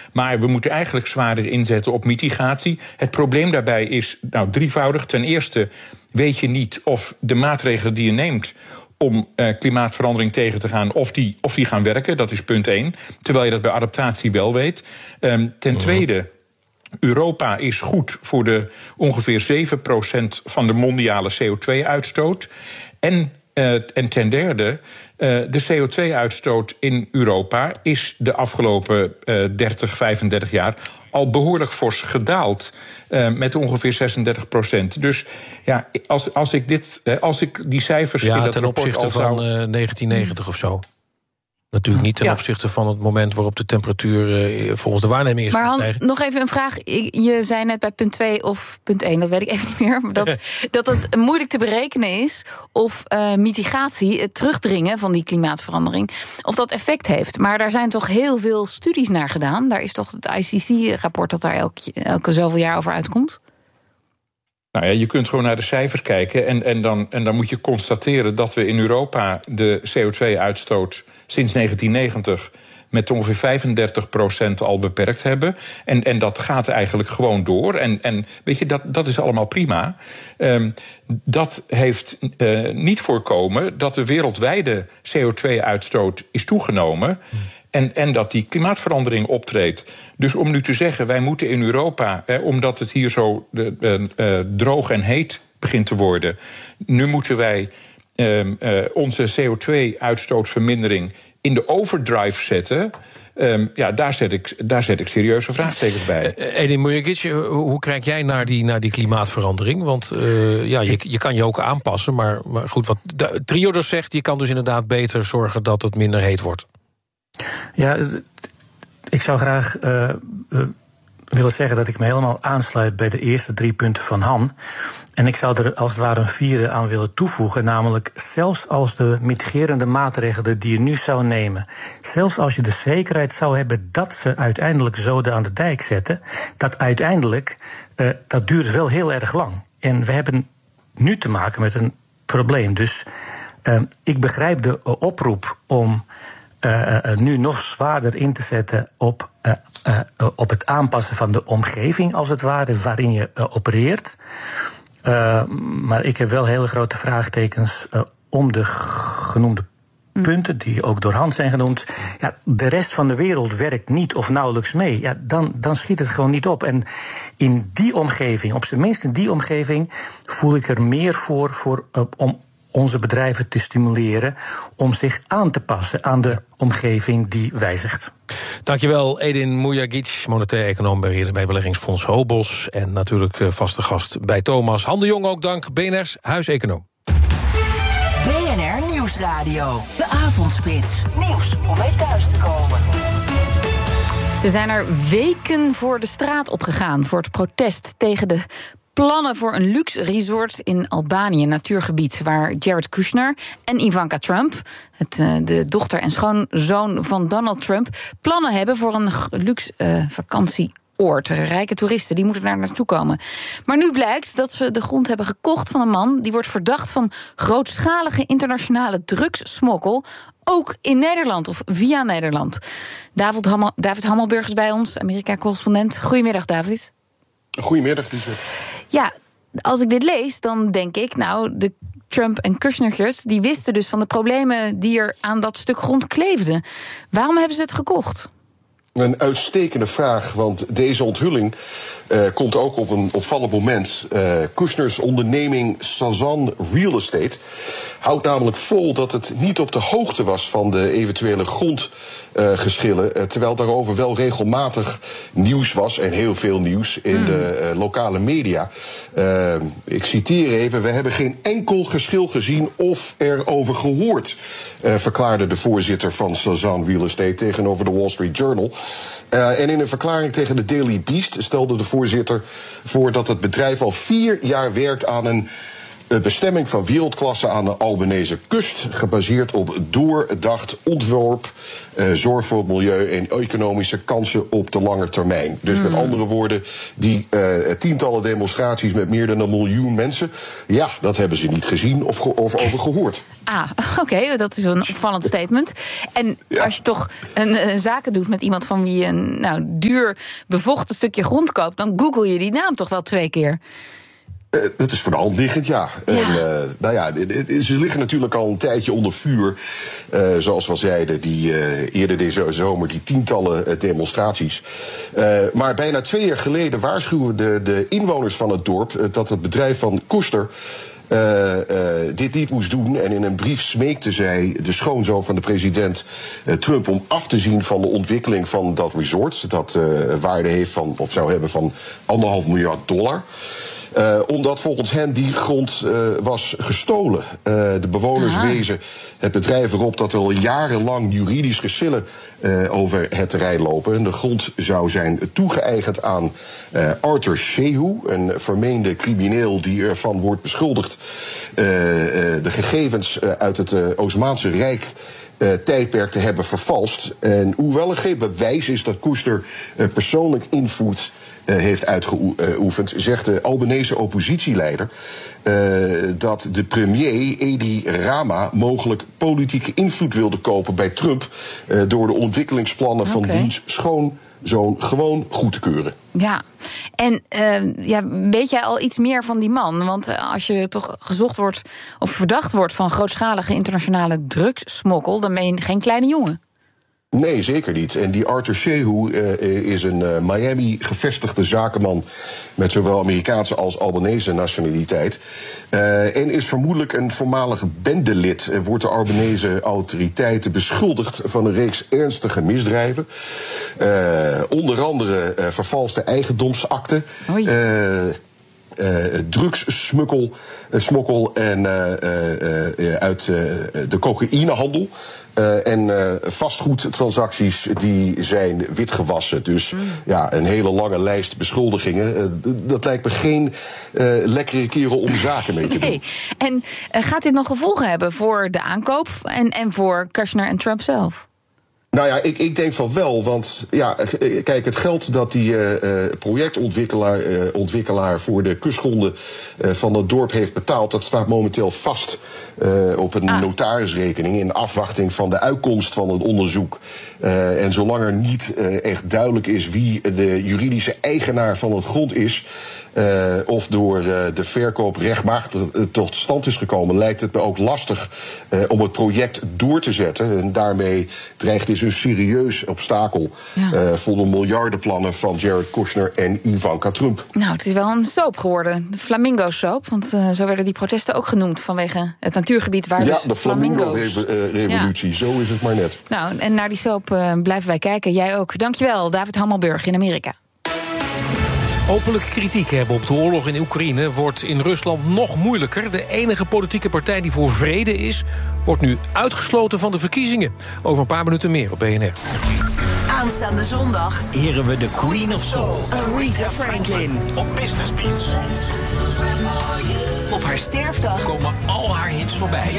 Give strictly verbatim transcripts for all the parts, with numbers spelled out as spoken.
Maar we moeten eigenlijk zwaarder inzetten op mitigatie. Het probleem daarbij is nou, drievoudig. Ten eerste weet je niet of de maatregelen die je neemt om uh, klimaatverandering tegen te gaan, of die, of die gaan werken. Dat is punt één. Terwijl je dat bij adaptatie wel weet. Um, ten tweede, Europa is goed voor de ongeveer zeven procent van de mondiale C O twee uitstoot. En, uh, en ten derde, uh, de C O twee uitstoot in Europa is de afgelopen uh, dertig, vijfendertig jaar al behoorlijk fors gedaald. Uh, met ongeveer zesendertig procent. Dus ja, als, als ik dit, als ik die cijfers ja, in dat ten rapport opzichte al zou... van uh, negentien negentig of zo. Natuurlijk niet ten ja. opzichte van het moment waarop de temperatuur uh, volgens de waarneming is maar Han, gestegen. Nog even een vraag. Je zei net bij punt twee of punt één, dat weet ik even niet meer, maar dat, dat het moeilijk te berekenen is of uh, mitigatie, het terugdringen van die klimaatverandering, of dat effect heeft. Maar daar zijn toch heel veel studies naar gedaan. Daar is toch het I C C-rapport dat daar elke, elke zoveel jaar over uitkomt? Nou ja, je kunt gewoon naar de cijfers kijken en, en, dan, en dan moet je constateren dat we in Europa de C O twee uitstoot sinds negentien negentig met ongeveer vijfendertig procent al beperkt hebben. En, en dat gaat eigenlijk gewoon door. En, en weet je, dat, dat is allemaal prima. Um, dat heeft uh, niet voorkomen dat de wereldwijde C O twee uitstoot is toegenomen. En, en dat die klimaatverandering optreedt. Dus om nu te zeggen, wij moeten in Europa, hè, omdat het hier zo de, de, uh, droog en heet begint te worden, nu moeten wij uh, uh, onze C O twee uitstootvermindering in de overdrive zetten. Um, ja, daar zet, ik, daar zet ik serieuze vraagtekens bij. Uh, Edin Mujagic, hoe kijk jij naar die, naar die klimaatverandering? Want uh, ja, je, je kan je ook aanpassen, maar, maar goed, wat de, Triodos zegt, je kan dus inderdaad beter zorgen dat het minder heet wordt. Ja, ik zou graag uh, uh, willen zeggen dat ik me helemaal aansluit bij de eerste drie punten van Han. En ik zou er als het ware een vierde aan willen toevoegen, namelijk zelfs als de mitigerende maatregelen die je nu zou nemen, zelfs als je de zekerheid zou hebben dat ze uiteindelijk zoden aan de dijk zetten, dat uiteindelijk, uh, dat duurt wel heel erg lang. En we hebben nu te maken met een probleem. Dus uh, ik begrijp de uh, oproep om Uh, uh, nu nog zwaarder in te zetten op, uh, uh, uh, op het aanpassen van de omgeving, als het ware, waarin je uh, opereert. Uh, maar ik heb wel hele grote vraagtekens uh, om de genoemde punten, die ook door Hans zijn genoemd. Ja, de rest van de wereld werkt niet of nauwelijks mee. Ja, dan, dan schiet het gewoon niet op. En in die omgeving, op zijn minst in die omgeving, voel ik er meer voor, voor uh, om onze bedrijven te stimuleren om zich aan te passen aan de omgeving die wijzigt. Dankjewel, Edin Mujagic, monetair econoom bij, bij beleggingsfonds Hobos. En natuurlijk vaste gast bij Thomas. Han de Jong ook dank, B N R's huiseconoom. B N R Nieuwsradio, de avondspits. Nieuws om mee thuis te komen. Ze zijn er weken voor de straat opgegaan voor het protest tegen de plannen voor een luxe resort in Albanië, natuurgebied, waar Jared Kushner en Ivanka Trump, het, uh, de dochter en schoonzoon van Donald Trump, plannen hebben voor een luxe uh, vakantieoord. Rijke toeristen, die moeten daar naartoe komen. Maar nu blijkt dat ze de grond hebben gekocht van een man die wordt verdacht van grootschalige internationale drugssmokkel, ook in Nederland of via Nederland. David, Hammel, David Hammelburg is bij ons, Amerika-correspondent. Goedemiddag, David. Goedemiddag, Lise. Ja, als ik dit lees, dan denk ik, nou, de Trump en Kushnertjes, die wisten dus van de problemen die er aan dat stuk grond kleefden. Waarom hebben ze het gekocht? Een uitstekende vraag, want deze onthulling uh, komt ook op een opvallend moment. Uh, Kushners onderneming Sazan Real Estate houdt namelijk vol dat het niet op de hoogte was van de eventuele grondgeschillen, uh, terwijl daarover wel regelmatig nieuws was en heel veel nieuws in mm. de uh, lokale media. Uh, ik citeer even: we hebben geen enkel geschil gezien of erover gehoord, uh, verklaarde de voorzitter van Sazan Real Estate tegenover de Wall Street Journal. Uh, en in een verklaring tegen de Daily Beast stelde de voorzitter voor dat het bedrijf al vier jaar werkt aan een Een bestemming van wereldklasse aan de Albanese kust, gebaseerd op doordacht ontwerp, uh, zorg voor het milieu en economische kansen op de lange termijn. Dus mm. met andere woorden, die uh, tientallen demonstraties met meer dan een miljoen mensen, ja, dat hebben ze niet gezien of, ge- of over gehoord. Ah, oké, okay, dat is een opvallend statement. En ja. als je toch een, een zaken doet met iemand van wie je een nou, duur bevochten stukje grond koopt, dan google je die naam toch wel twee keer. Uh, dat is voor de hand liggend, ja. ja. En, uh, nou ja, ze liggen natuurlijk al een tijdje onder vuur. Uh, zoals we al zeiden, die, uh, eerder deze zomer die tientallen uh, demonstraties. Uh, maar bijna twee jaar geleden waarschuwen de, de inwoners van het dorp uh, dat het bedrijf van Kushner Uh, uh, dit niet moest doen. En in een brief smeekte zij de schoonzoon van de president uh, Trump om af te zien van de ontwikkeling van dat resort. Dat uh, waarde heeft van, of zou hebben van anderhalf miljard dollar. Uh, omdat volgens hen die grond uh, was gestolen. Uh, de bewoners Aha. wezen het bedrijf erop dat er al jarenlang juridisch geschillen uh, over het terrein lopen. En de grond zou zijn toegeëigend aan uh, Arthur Shehu, een vermeende crimineel die ervan wordt beschuldigd uh, uh, de gegevens uh, uit het uh, Osmaanse Rijk Uh, tijdperk te hebben vervalst. En hoewel er geen bewijs is dat Kushner uh, persoonlijk invloed uh, heeft uitgeoefend, zegt de Albanese oppositieleider uh, dat de premier Edi Rama mogelijk politieke invloed wilde kopen bij Trump uh, door de ontwikkelingsplannen okay. van diens schoonzoon gewoon goed te keuren. Ja, en uh, ja, weet jij al iets meer van die man? Want uh, als je toch gezocht wordt of verdacht wordt van grootschalige internationale drugssmokkel, dan ben je geen kleine jongen. Nee, zeker niet. En die Arthur Shehu uh, is een uh, Miami gevestigde zakenman met zowel Amerikaanse als Albanese nationaliteit. Uh, en is vermoedelijk een voormalig bendelid. En wordt de Albanese autoriteiten beschuldigd van een reeks ernstige misdrijven. Uh, onder andere uh, vervalste eigendomsakten. Uh, Uh, drugssmokkel uh, smokkel en uh, uh, uh, uit uh, de cocaïnehandel. Uh, en uh, vastgoedtransacties die zijn witgewassen. Dus mm. ja, een hele lange lijst beschuldigingen. Uh, d- dat lijkt me geen uh, lekkere kerel om zaken mee te doen. Nee. En uh, gaat dit nog gevolgen hebben voor de aankoop en, en voor Kushner en Trump zelf? Nou ja, ik, ik denk van wel, want ja, kijk, het geld dat die uh, projectontwikkelaar uh, ontwikkelaar voor de kustgronden uh, van dat dorp heeft betaald, dat staat momenteel vast uh, op een ah. notarisrekening in afwachting van de uitkomst van het onderzoek. Uh, en zolang er niet uh, echt duidelijk is wie de juridische eigenaar van het grond is, Uh, of door uh, de verkoop rechtmatig uh, tot stand is gekomen, lijkt het me ook lastig uh, om het project door te zetten. En daarmee dreigt is een serieus obstakel ja. uh, voor de miljardenplannen van Jared Kushner en Ivanka Trump. Nou, het is wel een soap geworden, de Flamingo-soap. Want uh, zo werden die protesten ook genoemd vanwege het natuurgebied waar ja, dus de Flamingo-revolutie, uh, zo is het maar net. Nou, en naar die soap uh, blijven wij kijken. Jij ook. Dankjewel, David Hammelburg in Amerika. Openlijk kritiek hebben op de oorlog in Oekraïne wordt in Rusland nog moeilijker. De enige politieke partij die voor vrede is, wordt nu uitgesloten van de verkiezingen. Over een paar minuten meer op B N R. Aanstaande zondag eren we de Queen of Soul, Aretha Franklin. Op Business Beats. Op haar sterfdag komen al haar hits voorbij.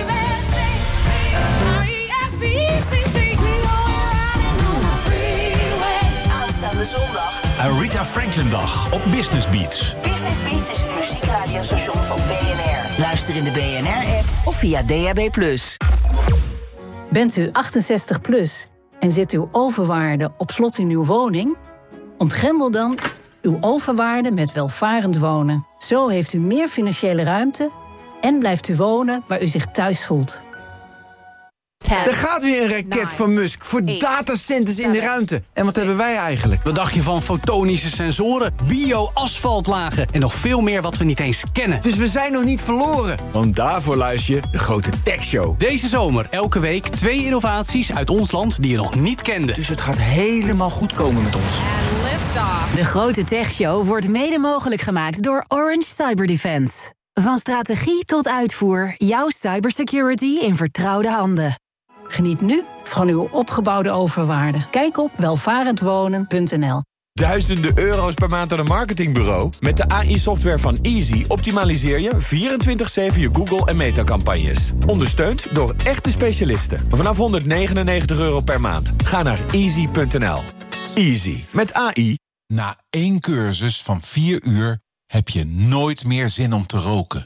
Aanstaande zondag Aretha Franklin dag op Business Beats. Business Beats is het muziekradiostation van B N R. Luister in de B N R-app of via D A B plus. Bent u achtenzestig plus en zit uw overwaarde op slot in uw woning? Ontgrendel dan uw overwaarde met welvarend wonen. Zo heeft u meer financiële ruimte en blijft u wonen waar u zich thuis voelt. Er gaat weer een raket van Musk voor datacenters in de ruimte. En wat hebben wij eigenlijk? Wat dacht je van fotonische sensoren, bio-asfaltlagen en nog veel meer wat we niet eens kennen? Dus we zijn nog niet verloren. Want daarvoor luister je de Grote Tech Show. Deze zomer elke week twee innovaties uit ons land die je nog niet kende. Dus het gaat helemaal goed komen met ons. De Grote Tech Show wordt mede mogelijk gemaakt door Orange Cyber Defense. Van strategie tot uitvoer, jouw cybersecurity in vertrouwde handen. Geniet nu van uw opgebouwde overwaarde. Kijk op welvarendwonen punt n l. Duizenden euro's per maand aan een marketingbureau? Met de A I-software van Easy optimaliseer je vierentwintig zeven je Google- en Meta-campagnes. Ondersteund door echte specialisten. Vanaf honderdnegenennegentig euro per maand. Ga naar easy punt n l. Easy. Met A I. Na één cursus van vier uur heb je nooit meer zin om te roken.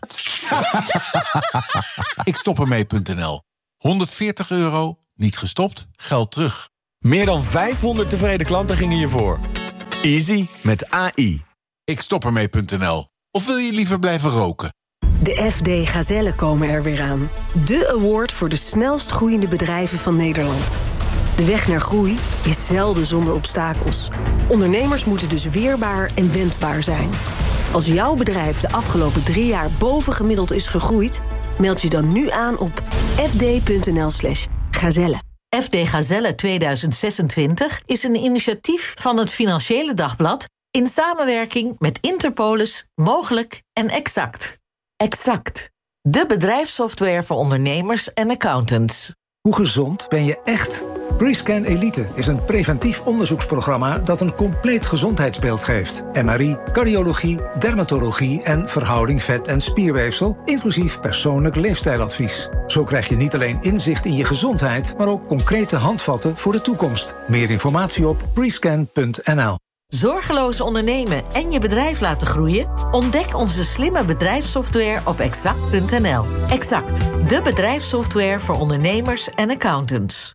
Ik stop ermee punt n l. honderdveertig euro, niet gestopt, geld terug. Meer dan vijfhonderd tevreden klanten gingen je voor. Easy met A I. Ik stop ermee punt n l. Of wil je liever blijven roken? De F D Gazellen komen er weer aan. De award voor de snelst groeiende bedrijven van Nederland. De weg naar groei is zelden zonder obstakels. Ondernemers moeten dus weerbaar en wendbaar zijn. Als jouw bedrijf de afgelopen drie jaar bovengemiddeld is gegroeid, meld je dan nu aan op f d punt n l slash gazelle. F D Gazelle tweeduizend zesentwintig is een initiatief van het Financiële Dagblad in samenwerking met Interpolis, Mogelijk en Exact. Exact, de bedrijfssoftware voor ondernemers en accountants. Hoe gezond ben je echt? Prescan Elite is een preventief onderzoeksprogramma dat een compleet gezondheidsbeeld geeft. M R I, cardiologie, dermatologie en verhouding vet- en spierweefsel, inclusief persoonlijk leefstijladvies. Zo krijg je niet alleen inzicht in je gezondheid, maar ook concrete handvatten voor de toekomst. Meer informatie op prescan punt n l. Zorgeloos ondernemen en je bedrijf laten groeien? Ontdek onze slimme bedrijfssoftware op exact punt n l. Exact, de bedrijfssoftware voor ondernemers en accountants.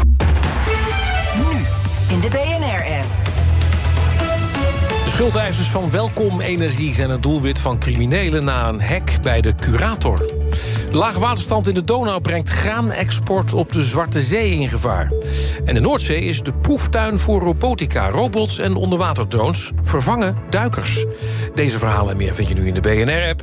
Nu in de B N R-app. De schuldeisers van Welkom Energie zijn het doelwit van criminelen na een hack bij de Curator. Lage waterstand in de Donau brengt graanexport op de Zwarte Zee in gevaar. En de Noordzee is de proeftuin voor robotica. Robots en onderwaterdrones vervangen duikers. Deze verhalen en meer vind je nu in de B N R-app.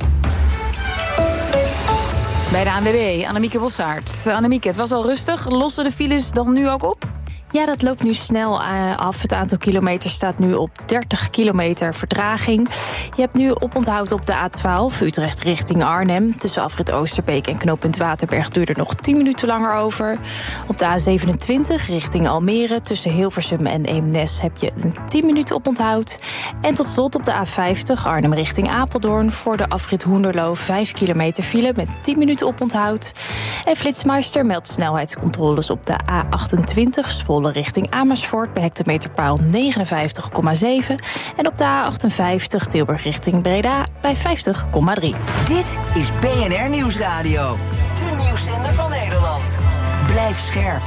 Bij de A N W B, Annemieke Bossaert. Annemieke, het was al rustig. Lossen de files dan nu ook op? Ja, dat loopt nu snel uh, af. Het aantal kilometers staat nu op dertig kilometer vertraging. Je hebt nu oponthoud op de A twaalf, Utrecht richting Arnhem. Tussen afrit Oosterbeek en knooppunt Waterberg duurt er nog tien minuten langer over. Op de A zevenentwintig richting Almere, tussen Hilversum en Eemnes heb je tien minuten oponthoud. En tot slot op de A vijftig, Arnhem richting Apeldoorn, voor de afrit Hoenderloo vijf kilometer file met tien minuten oponthoud. En Flitsmeister meldt snelheidscontroles op de A achtentwintig, Zwolle richting Amersfoort bij hectometerpaal negenenvijftig komma zeven. En op de A achtenvijftig Tilburg richting Breda bij vijftig komma drie. Dit is B N R Nieuwsradio. De nieuwszender van Nederland. Blijf scherp.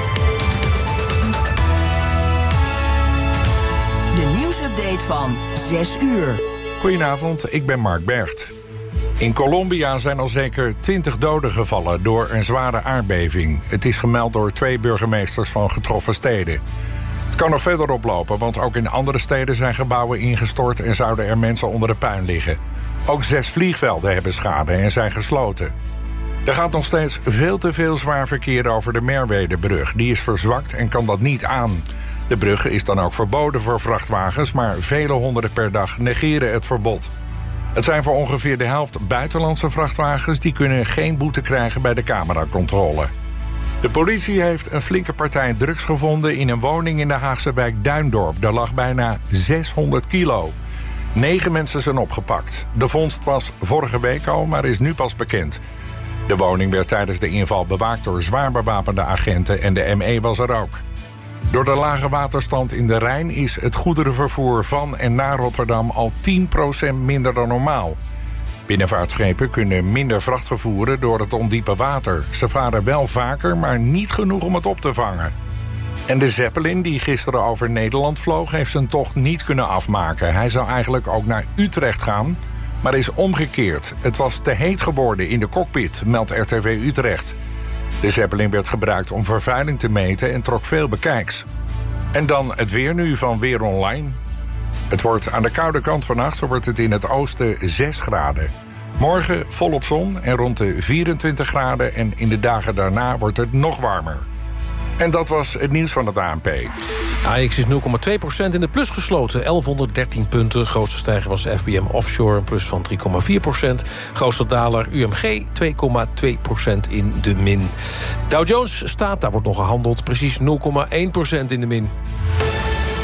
De nieuwsupdate van zes uur. Goedenavond, ik ben Mark Bergt. In Colombia zijn al zeker twintig doden gevallen door een zware aardbeving. Het is gemeld door twee burgemeesters van getroffen steden. Het kan nog verder oplopen, want ook in andere steden zijn gebouwen ingestort en zouden er mensen onder de puin liggen. Ook zes vliegvelden hebben schade en zijn gesloten. Er gaat nog steeds veel te veel zwaar verkeer over de Merwedebrug. Die is verzwakt en kan dat niet aan. De brug is dan ook verboden voor vrachtwagens, maar vele honderden per dag negeren het verbod. Het zijn voor ongeveer de helft buitenlandse vrachtwagens, die kunnen geen boete krijgen bij de cameracontrole. De politie heeft een flinke partij drugs gevonden in een woning in de Haagse wijk Duindorp. Daar lag bijna zeshonderd kilo. Negen mensen zijn opgepakt. De vondst was vorige week al, maar is nu pas bekend. De woning werd tijdens de inval bewaakt door zwaar bewapende agenten en de M E was er ook. Door de lage waterstand in de Rijn is het goederenvervoer van en naar Rotterdam al tien procent minder dan normaal. Binnenvaartschepen kunnen minder vracht vervoeren door het ondiepe water. Ze varen wel vaker, maar niet genoeg om het op te vangen. En de Zeppelin, die gisteren over Nederland vloog, heeft zijn tocht niet kunnen afmaken. Hij zou eigenlijk ook naar Utrecht gaan, maar is omgekeerd. Het was te heet geworden in de cockpit, meldt R T V Utrecht. De Zeppelin werd gebruikt om vervuiling te meten en trok veel bekijks. En dan het weer nu van Weer Online. Het wordt aan de koude kant vannacht, zo wordt het in het oosten zes graden. Morgen volop zon en rond de vierentwintig graden en in de dagen daarna wordt het nog warmer. En dat was het nieuws van het A N P. A X is nul komma twee procent in de plus gesloten, elfhonderddertien punten. Grootste stijger was F B M Offshore, een plus van drie komma vier procent. Grootste daler U M G, twee komma twee procent in de min. Dow Jones staat, daar wordt nog gehandeld, precies nul komma één procent in de min.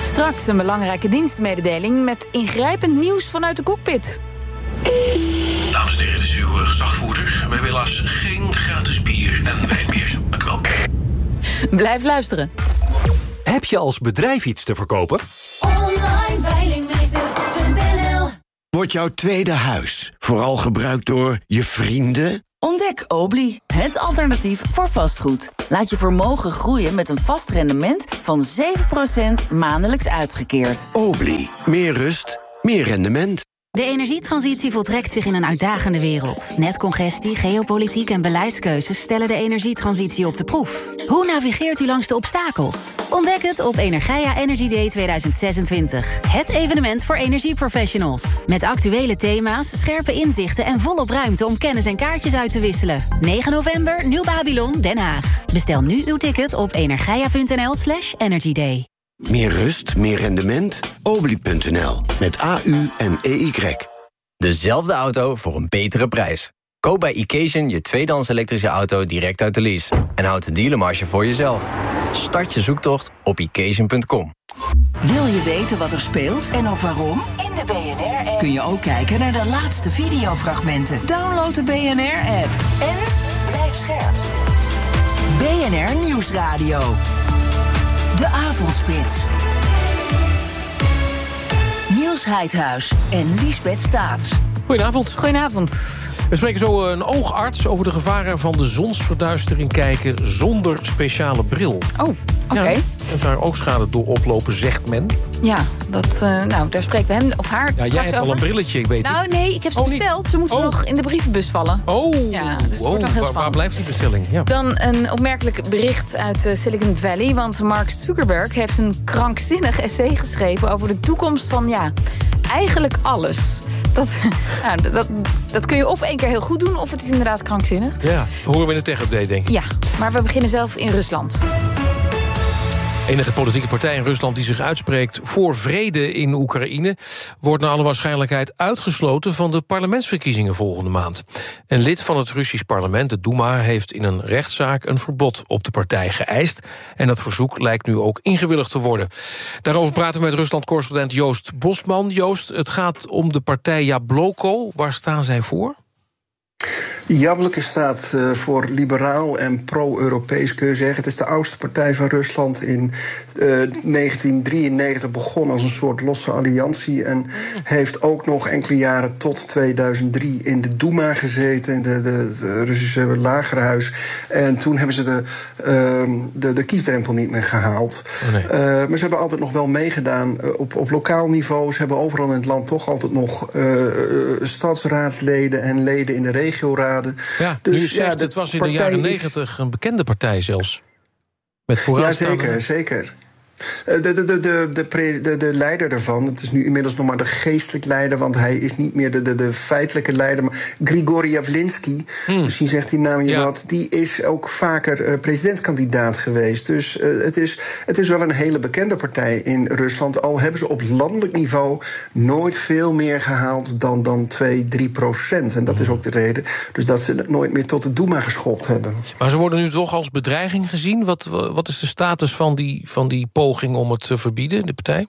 Straks een belangrijke dienstmededeling met ingrijpend nieuws vanuit de cockpit. Dames en heren, dit is uw gezagvoerder. Wij willen helaas geen gratis bier en wijn meer. Dank u wel. Blijf luisteren. Heb je als bedrijf iets te verkopen? online veilingmeester punt n l Wordt jouw tweede huis vooral gebruikt door je vrienden? Ontdek Obli, het alternatief voor vastgoed. Laat je vermogen groeien met een vast rendement van zeven procent maandelijks uitgekeerd. Obli, meer rust, meer rendement. De energietransitie voltrekt zich in een uitdagende wereld. Netcongestie, geopolitiek en beleidskeuzes stellen de energietransitie op de proef. Hoe navigeert u langs de obstakels? Ontdek het op Energia Energy Day tweeduizend zesentwintig. Het evenement voor energieprofessionals. Met actuele thema's, scherpe inzichten en volop ruimte om kennis en kaartjes uit te wisselen. negen november, Nieuw Babylon, Den Haag. Bestel nu uw ticket op energia.nl slash energyday. Meer rust, meer rendement? Obli punt n l. Met A U en E Y. Dezelfde auto voor een betere prijs. Koop bij Occasion je tweedehands elektrische auto direct uit de lease. En houd de dealermarge voor jezelf. Start je zoektocht op occasion punt com. Wil je weten wat er speelt en of waarom? In de B N R-app kun je ook kijken naar de laatste videofragmenten. Download de B N R-app en blijf scherp. B N R Nieuwsradio. De Avondspits. Niels Heidhuis en Liesbeth Staats. Goedenavond. Goedenavond. We spreken zo een oogarts over de gevaren van de zonsverduistering kijken zonder speciale bril. Oh, oké. Okay. Ja, en daar oogschade door oplopen, zegt men. Ja, dat, uh, nou, daar spreken we hem of haar ja, jij hebt over. al een brilletje, ik weet het. Nou, nee, ik heb ze oh, besteld. Ze moeten oh. nog in de brievenbus vallen. Oh, ja, dus het wow. wordt nog heel waar, waar blijft die bestelling? Ja. Dan een opmerkelijk bericht uit uh, Silicon Valley. Want Mark Zuckerberg heeft een krankzinnig essay geschreven over de toekomst van, ja, eigenlijk alles. Dat, nou, dat, dat kun je of één keer heel goed doen, of het is inderdaad krankzinnig. Ja, horen we in de tech-update, denk ik. Ja, maar we beginnen zelf in Rusland. Enige politieke partij in Rusland die zich uitspreekt voor vrede in Oekraïne wordt naar alle waarschijnlijkheid uitgesloten van de parlementsverkiezingen volgende maand. Een lid van het Russisch parlement, de Duma, heeft in een rechtszaak een verbod op de partij geëist. En dat verzoek lijkt nu ook ingewilligd te worden. Daarover praten we met Rusland-correspondent Joost Bosman. Joost, het gaat om de partij Jabloko. Waar staan zij voor? Jabloko staat uh, voor liberaal en pro-Europees, kun je zeggen. Het is de oudste partij van Rusland, in uh, negentien drieënnegentig begonnen als een soort losse alliantie. En heeft ook nog enkele jaren tot tweeduizend drie in de Duma gezeten, in de, de, de Russische lagerhuis. En toen hebben ze de, uh, de, de kiesdrempel niet meer gehaald. Oh nee. uh, maar ze hebben altijd nog wel meegedaan uh, op, op lokaal niveau. Ze hebben overal in het land toch altijd nog uh, stadsraadsleden en leden in de regioraad. Ja, dus, nu zegt, ja, het was in de jaren negentig een bekende partij zelfs. Met vooraanstaande... Ja, zeker, zeker. De, de, de, de, de, de, de leider daarvan, het is nu inmiddels nog maar de geestelijk leider, want hij is niet meer de, de, de feitelijke leider, maar Grigori Yavlinsky, hmm. misschien zegt die naam je ja. wat, die is ook vaker uh, presidentskandidaat geweest. Dus uh, het, is, het is wel een hele bekende partij in Rusland, al hebben ze op landelijk niveau nooit veel meer gehaald dan, dan twee, drie procent. En dat hmm. is ook de reden dus dat ze het nooit meer tot de Duma geschopt hebben. Maar ze worden nu toch als bedreiging gezien? Wat, wat is de status van die, van die poging om het te verbieden, de partij?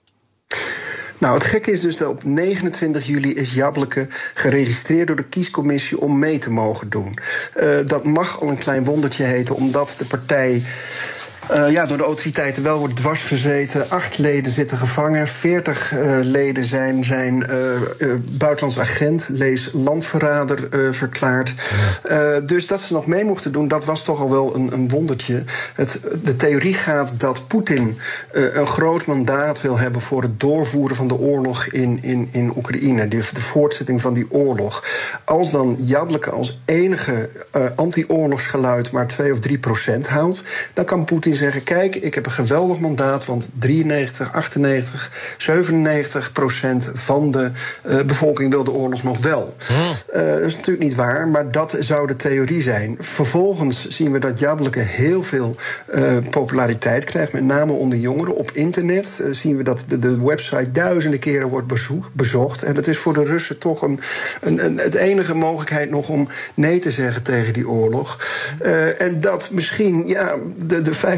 Nou, het gekke is dus dat op negenentwintig juli is Jabloko geregistreerd door de kiescommissie om mee te mogen doen. Uh, dat mag al een klein wondertje heten, omdat de partij Uh, ja, door de autoriteiten wel wordt dwarsgezeten. Acht leden zitten gevangen. Veertig uh, leden zijn, zijn uh, uh, buitenlands agent, lees landverrader, uh, verklaard. Uh, dus dat ze nog mee mochten doen, dat was toch al wel een, een wondertje. Het, de theorie gaat dat Poetin uh, een groot mandaat wil hebben voor het doorvoeren van de oorlog in, in, in Oekraïne. De, de voortzetting van die oorlog. Als dan Jabloko als enige uh, anti-oorlogsgeluid maar twee of drie procent houdt, dan kan Poetin zeggen, kijk, ik heb een geweldig mandaat, want drieënnegentig, achtennegentig, zevenennegentig procent van de uh, bevolking wil de oorlog nog wel. Oh. Uh, dat is natuurlijk niet waar, maar dat zou de theorie zijn. Vervolgens zien we dat Jabloko heel veel uh, populariteit krijgt, met name onder jongeren. Op internet uh, zien we dat de, de website duizenden keren wordt bezoek, bezocht. En dat is voor de Russen toch een, een, een, het enige mogelijkheid nog om nee te zeggen tegen die oorlog. Uh, en dat misschien, ja, de, de vijf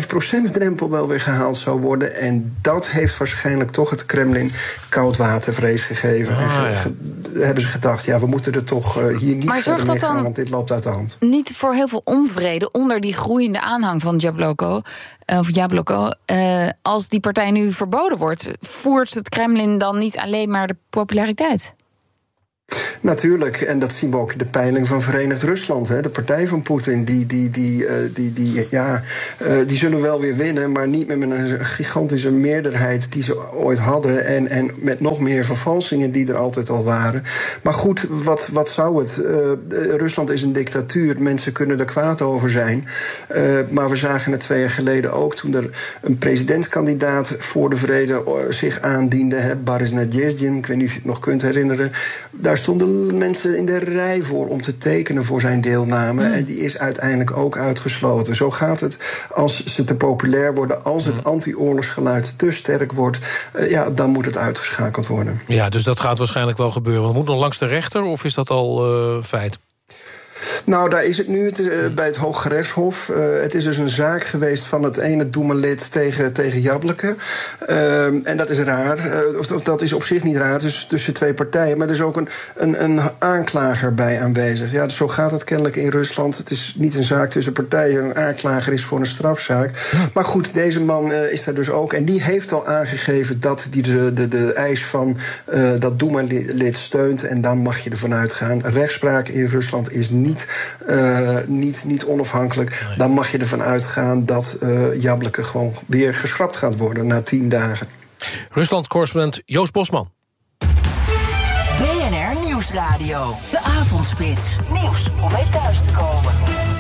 vijf procent drempel wel weer gehaald zou worden. En dat heeft waarschijnlijk toch het Kremlin koudwatervrees gegeven. Ah, en ge- ja. ge- hebben ze gedacht, ja, we moeten er toch uh, hier niet verder mee gaan, want dit loopt uit de hand. Niet voor heel veel onvrede onder die groeiende aanhang van Jabloko, of Jabloko, uh, als die partij nu verboden wordt, voert het Kremlin dan niet alleen maar de populariteit? Natuurlijk, en dat zien we ook in de peiling van Verenigd Rusland. Hè. De partij van Poetin, die, die, die, uh, die, die, ja, uh, die zullen wel weer winnen, maar niet meer met een gigantische meerderheid die ze ooit hadden. En, en met nog meer vervalsingen die er altijd al waren. Maar goed, wat, wat zou het? Uh, Rusland is een dictatuur, mensen kunnen er kwaad over zijn. Uh, maar we zagen het twee jaar geleden ook, toen er een presidentskandidaat voor de vrede zich aandiende, hè, Boris Nadezhdin, ik weet niet of je het nog kunt herinneren. Daar stonden mensen in de rij voor om te tekenen voor zijn deelname. Mm. En die is uiteindelijk ook uitgesloten. Zo gaat het als ze te populair worden, als het anti-oorlogsgeluid te sterk wordt, uh, ja, dan moet het uitgeschakeld worden. Ja, dus dat gaat waarschijnlijk wel gebeuren. Het moet nog langs de rechter, of is dat al uh, feit? Nou, daar is het nu het is, uh, bij het Hooggerechtshof. Uh, het is dus een zaak geweest van het ene Doema-lid tegen, tegen Jabloko. Uh, en dat is raar. Uh, of, of dat is op zich niet raar, dus tussen twee partijen. Maar er is ook een, een, een aanklager bij aanwezig. Ja, dus zo gaat het kennelijk in Rusland. Het is niet een zaak tussen partijen. Een aanklager is voor een strafzaak. Maar goed, deze man uh, is daar dus ook. En die heeft al aangegeven dat hij de, de, de eis van uh, dat Doema-lid steunt. En dan mag je ervan uitgaan. Rechtspraak in Rusland is niet Uh, niet, niet onafhankelijk. Nee. Dan mag je ervan uitgaan dat uh, Jabloko gewoon weer geschrapt gaat worden na tien dagen. Rusland-correspondent Joost Bosman. B N R Nieuwsradio. De Avondspits. Nieuws om mee thuis te komen.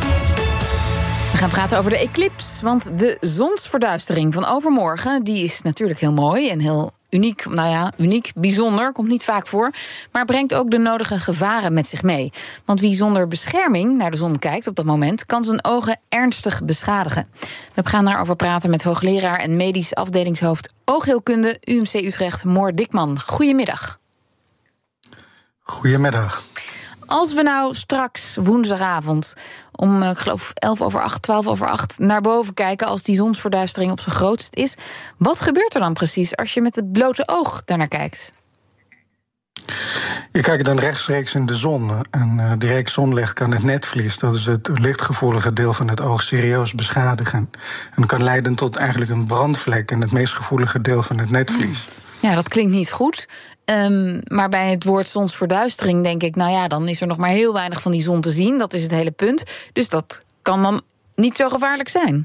We gaan praten over de eclipse, want de zonsverduistering van overmorgen, die is natuurlijk heel mooi en heel uniek. Nou ja, uniek, bijzonder, komt niet vaak voor, maar brengt ook de nodige gevaren met zich mee. Want wie zonder bescherming naar de zon kijkt op dat moment, kan zijn ogen ernstig beschadigen. We gaan daarover praten met hoogleraar en medisch afdelingshoofd oogheelkunde U M C Utrecht, Moor Dikman. Goedemiddag. Goedemiddag. Als we nou straks woensdagavond om, ik geloof, elf over acht, twaalf over acht naar boven kijken, als die zonsverduistering op zijn grootst is, wat gebeurt er dan precies als je met het blote oog daarnaar kijkt? Je kijkt dan rechtstreeks in de zon. En uh, direct zonlicht kan het netvlies, dat is het lichtgevoelige deel van het oog, serieus beschadigen. En kan leiden tot eigenlijk een brandvlek in het meest gevoelige deel van het netvlies. Ja, dat klinkt niet goed. Um, maar bij het woord zonsverduistering denk ik, nou ja, dan is er nog maar heel weinig van die zon te zien. Dat is het hele punt. Dus dat kan dan niet zo gevaarlijk zijn.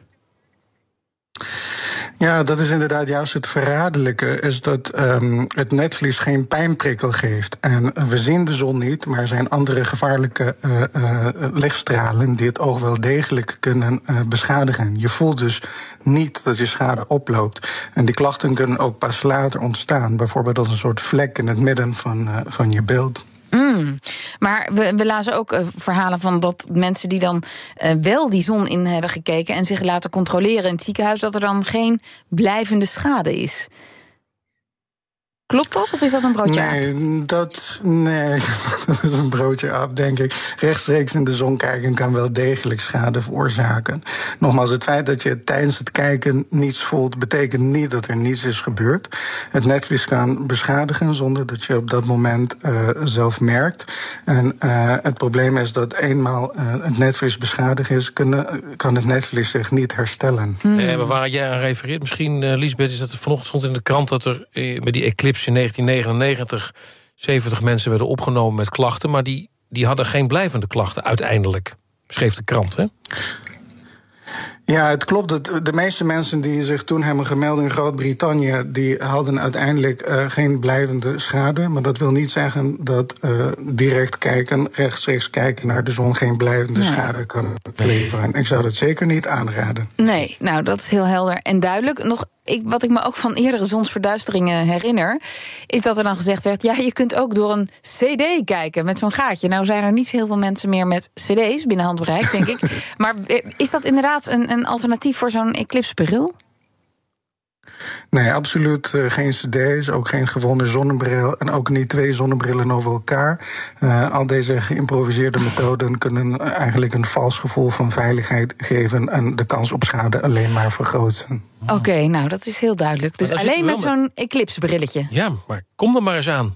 Ja, dat is inderdaad juist het verraderlijke, is dat um, het netvlies geen pijnprikkel geeft. En we zien de zon niet, maar er zijn andere gevaarlijke uh, uh, lichtstralen die het oog wel degelijk kunnen uh, beschadigen. Je voelt dus niet dat je schade oploopt. En die klachten kunnen ook pas later ontstaan, bijvoorbeeld als een soort vlek in het midden van, uh, van je beeld. Mm. Maar we, we lazen ook uh, verhalen van dat mensen die dan uh, wel die zon in hebben gekeken en zich laten controleren in het ziekenhuis, dat er dan geen blijvende schade is. Klopt dat, of is dat een broodje aap? Nee, dat, nee, dat is een broodje aap, denk ik. Rechtstreeks in de zon kijken kan wel degelijk schade veroorzaken. Nogmaals, het feit dat je tijdens het kijken niets voelt, betekent niet dat er niets is gebeurd. Het netvlies kan beschadigen zonder dat je op dat moment uh, zelf merkt. En uh, het probleem is dat eenmaal uh, het netvlies beschadigd is, kunnen, kan het netvlies zich niet herstellen. Hmm. Nee, maar waar jij aan refereert, misschien, uh, Liesbeth, is dat er vanochtend stond in de krant dat er uh, met die eclipse in negentien negenennegentig zeventig mensen werden opgenomen met klachten, maar die, die hadden geen blijvende klachten uiteindelijk, schreef de krant, hè? Ja, het klopt. Dat de meeste mensen die zich toen hebben gemeld in Groot-Brittannië, die hadden uiteindelijk uh, geen blijvende schade. Maar dat wil niet zeggen dat uh, direct kijken, rechtstreeks kijken naar de zon geen blijvende nee. schade kan leveren. Ik zou dat zeker niet aanraden. Nee, nou dat is heel helder en duidelijk. Nog Ik, wat ik me ook van eerdere zonsverduisteringen herinner, is dat er dan gezegd werd, ja, je kunt ook door een cd kijken met zo'n gaatje. Nou zijn er niet zo heel veel mensen meer met cd's binnen handbereik, denk ik. Maar is dat inderdaad een, een alternatief voor zo'n eclipsebril? Nee, absoluut uh, geen cd's, ook geen gewone zonnebril en ook niet twee zonnebrillen over elkaar. Uh, al deze geïmproviseerde methoden kunnen eigenlijk een vals gevoel van veiligheid geven en de kans op schade alleen maar vergroten. Oké, okay, nou dat is heel duidelijk. Dus alleen met zo'n eclipse-brilletje. Ja, maar kom er maar eens aan.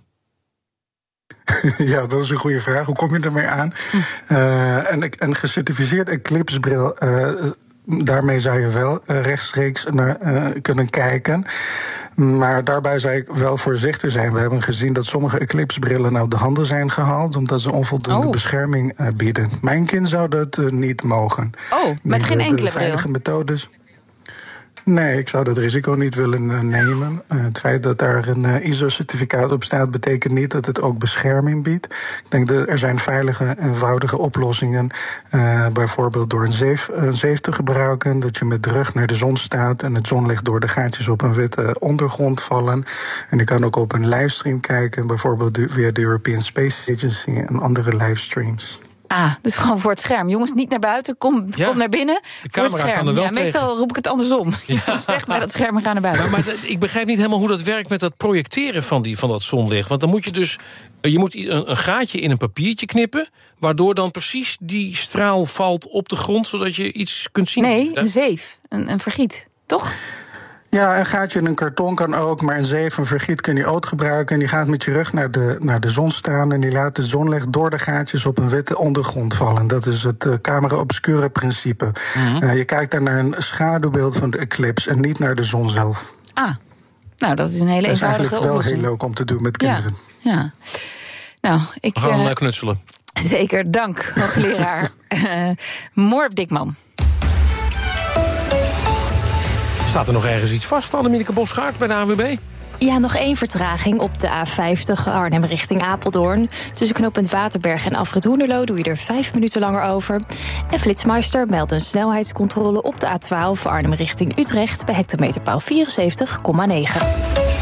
Ja, dat is een goede vraag. Hoe kom je ermee aan? Uh, een, een gecertificeerd eclipsebril, uh, daarmee zou je wel uh, rechtstreeks naar uh, kunnen kijken. Maar daarbij zou ik wel voorzichtig zijn. We hebben gezien dat sommige eclipsebrillen uit de handen zijn gehaald omdat ze onvoldoende oh. bescherming uh, bieden. Mijn kind zou dat uh, niet mogen. Oh, met geen enkele bril? Veilige methodes. Nee, ik zou dat risico niet willen uh, nemen. Uh, het feit dat daar een uh, I S O-certificaat op staat betekent niet dat het ook bescherming biedt. Ik denk dat er zijn veilige, eenvoudige oplossingen. Uh, bijvoorbeeld door een zeef, een zeef te gebruiken. Dat je met de rug naar de zon staat en het zonlicht door de gaatjes op een witte ondergrond vallen. En je kan ook op een livestream kijken, bijvoorbeeld via de European Space Agency en andere livestreams. Ah, dus gewoon voor het scherm. Jongens, niet naar buiten, kom, ja, kom naar binnen. De camera voor het kan er wel ja, meestal tegen. Roep ik het andersom. Ja. Dus weg bij dat scherm en ga naar buiten. Maar, maar ik begrijp niet helemaal hoe dat werkt met dat projecteren van, die, van dat zonlicht. Want dan moet je dus je moet een, een gaatje in een papiertje knippen, waardoor dan precies die straal valt op de grond, zodat je iets kunt zien. Nee, een zeef, een, een vergiet, toch? Ja, een gaatje in een karton kan ook, maar een zeef, een vergiet kun je ook gebruiken. En die gaat met je rug naar de, naar de zon staan en die laat de zonlicht door de gaatjes op een witte ondergrond vallen. Dat is het uh, camera obscura principe. Mm-hmm. Uh, je kijkt daar naar een schaduwbeeld van de eclipse en niet naar de zon zelf. Ah, nou dat is een hele eenvoudige oplossing. Dat is eigenlijk wel heel leuk om te doen met kinderen. Ja, ja. Nou, ik... We gaan uh, knutselen. Zeker, dank, hoogleraar uh, Morf Dikman. Staat er nog ergens iets vast, Annemieke Bosgaard bij de A N W B? Ja, nog één vertraging op de A vijftig Arnhem richting Apeldoorn. Tussen knooppunt Waterberg en Afrit Hoenderloo doe je er vijf minuten langer over. En Flitsmeister meldt een snelheidscontrole op de A twaalf Arnhem richting Utrecht bij hectometerpaal vierenzeventig komma negen.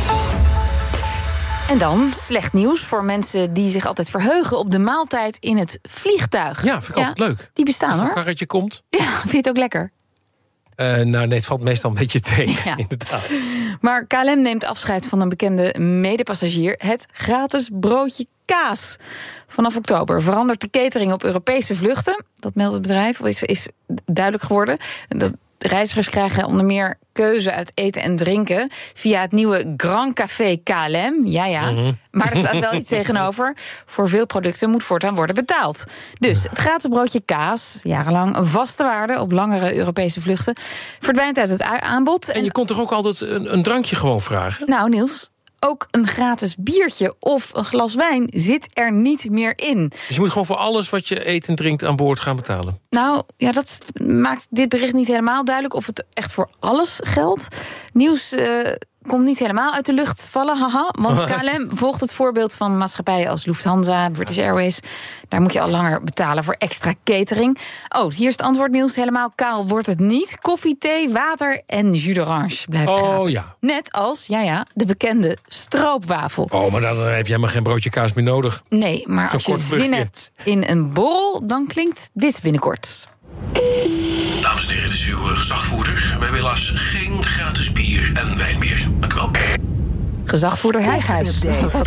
En dan slecht nieuws voor mensen die zich altijd verheugen op de maaltijd in het vliegtuig. Ja, vind ik ja, altijd leuk. Die bestaan, hoor. Als een karretje komt. Ja, vind je het ook lekker? Uh, nou, nee, het valt meestal een beetje tegen, ja. Inderdaad. Maar K L M neemt afscheid van een bekende medepassagier. Het gratis broodje kaas. Vanaf oktober verandert de catering op Europese vluchten. Dat meldt het bedrijf, is, is duidelijk geworden. Dat reizigers krijgen onder meer keuze uit eten en drinken via het nieuwe Grand Café K L M. Ja, ja. Mm-hmm. Maar er staat wel iets tegenover. Voor veel producten moet voortaan worden betaald. Dus het gratis broodje kaas, jarenlang een vaste waarde op langere Europese vluchten, verdwijnt uit het aanbod. En je kon toch ook altijd een, een drankje gewoon vragen? Nou, Niels, ook een gratis biertje of een glas wijn zit er niet meer in. Dus je moet gewoon voor alles wat je eet en drinkt aan boord gaan betalen? Nou, ja, dat maakt dit bericht niet helemaal duidelijk of het echt voor alles geldt. Nieuws uh, komt niet helemaal uit de lucht vallen, haha. Want K L M volgt het voorbeeld van maatschappijen als Lufthansa, British Airways. Daar moet je al langer betalen voor extra catering. Oh, hier is het antwoord, Niels. Helemaal kaal wordt het niet. Koffie, thee, water en jus d'orange blijft oh, gratis. Ja. Net als, ja ja, de bekende stroopwafel. Oh, maar dan heb je helemaal geen broodje kaas meer nodig. Nee, maar Zo als je zin hebt in een borrel, dan klinkt dit binnenkort. Dames en heren, dit is uw gezagvoerder. We hebben helaas geen gratis bier en wijn meer. Dank u wel. Gezagvoerder Heijghuis.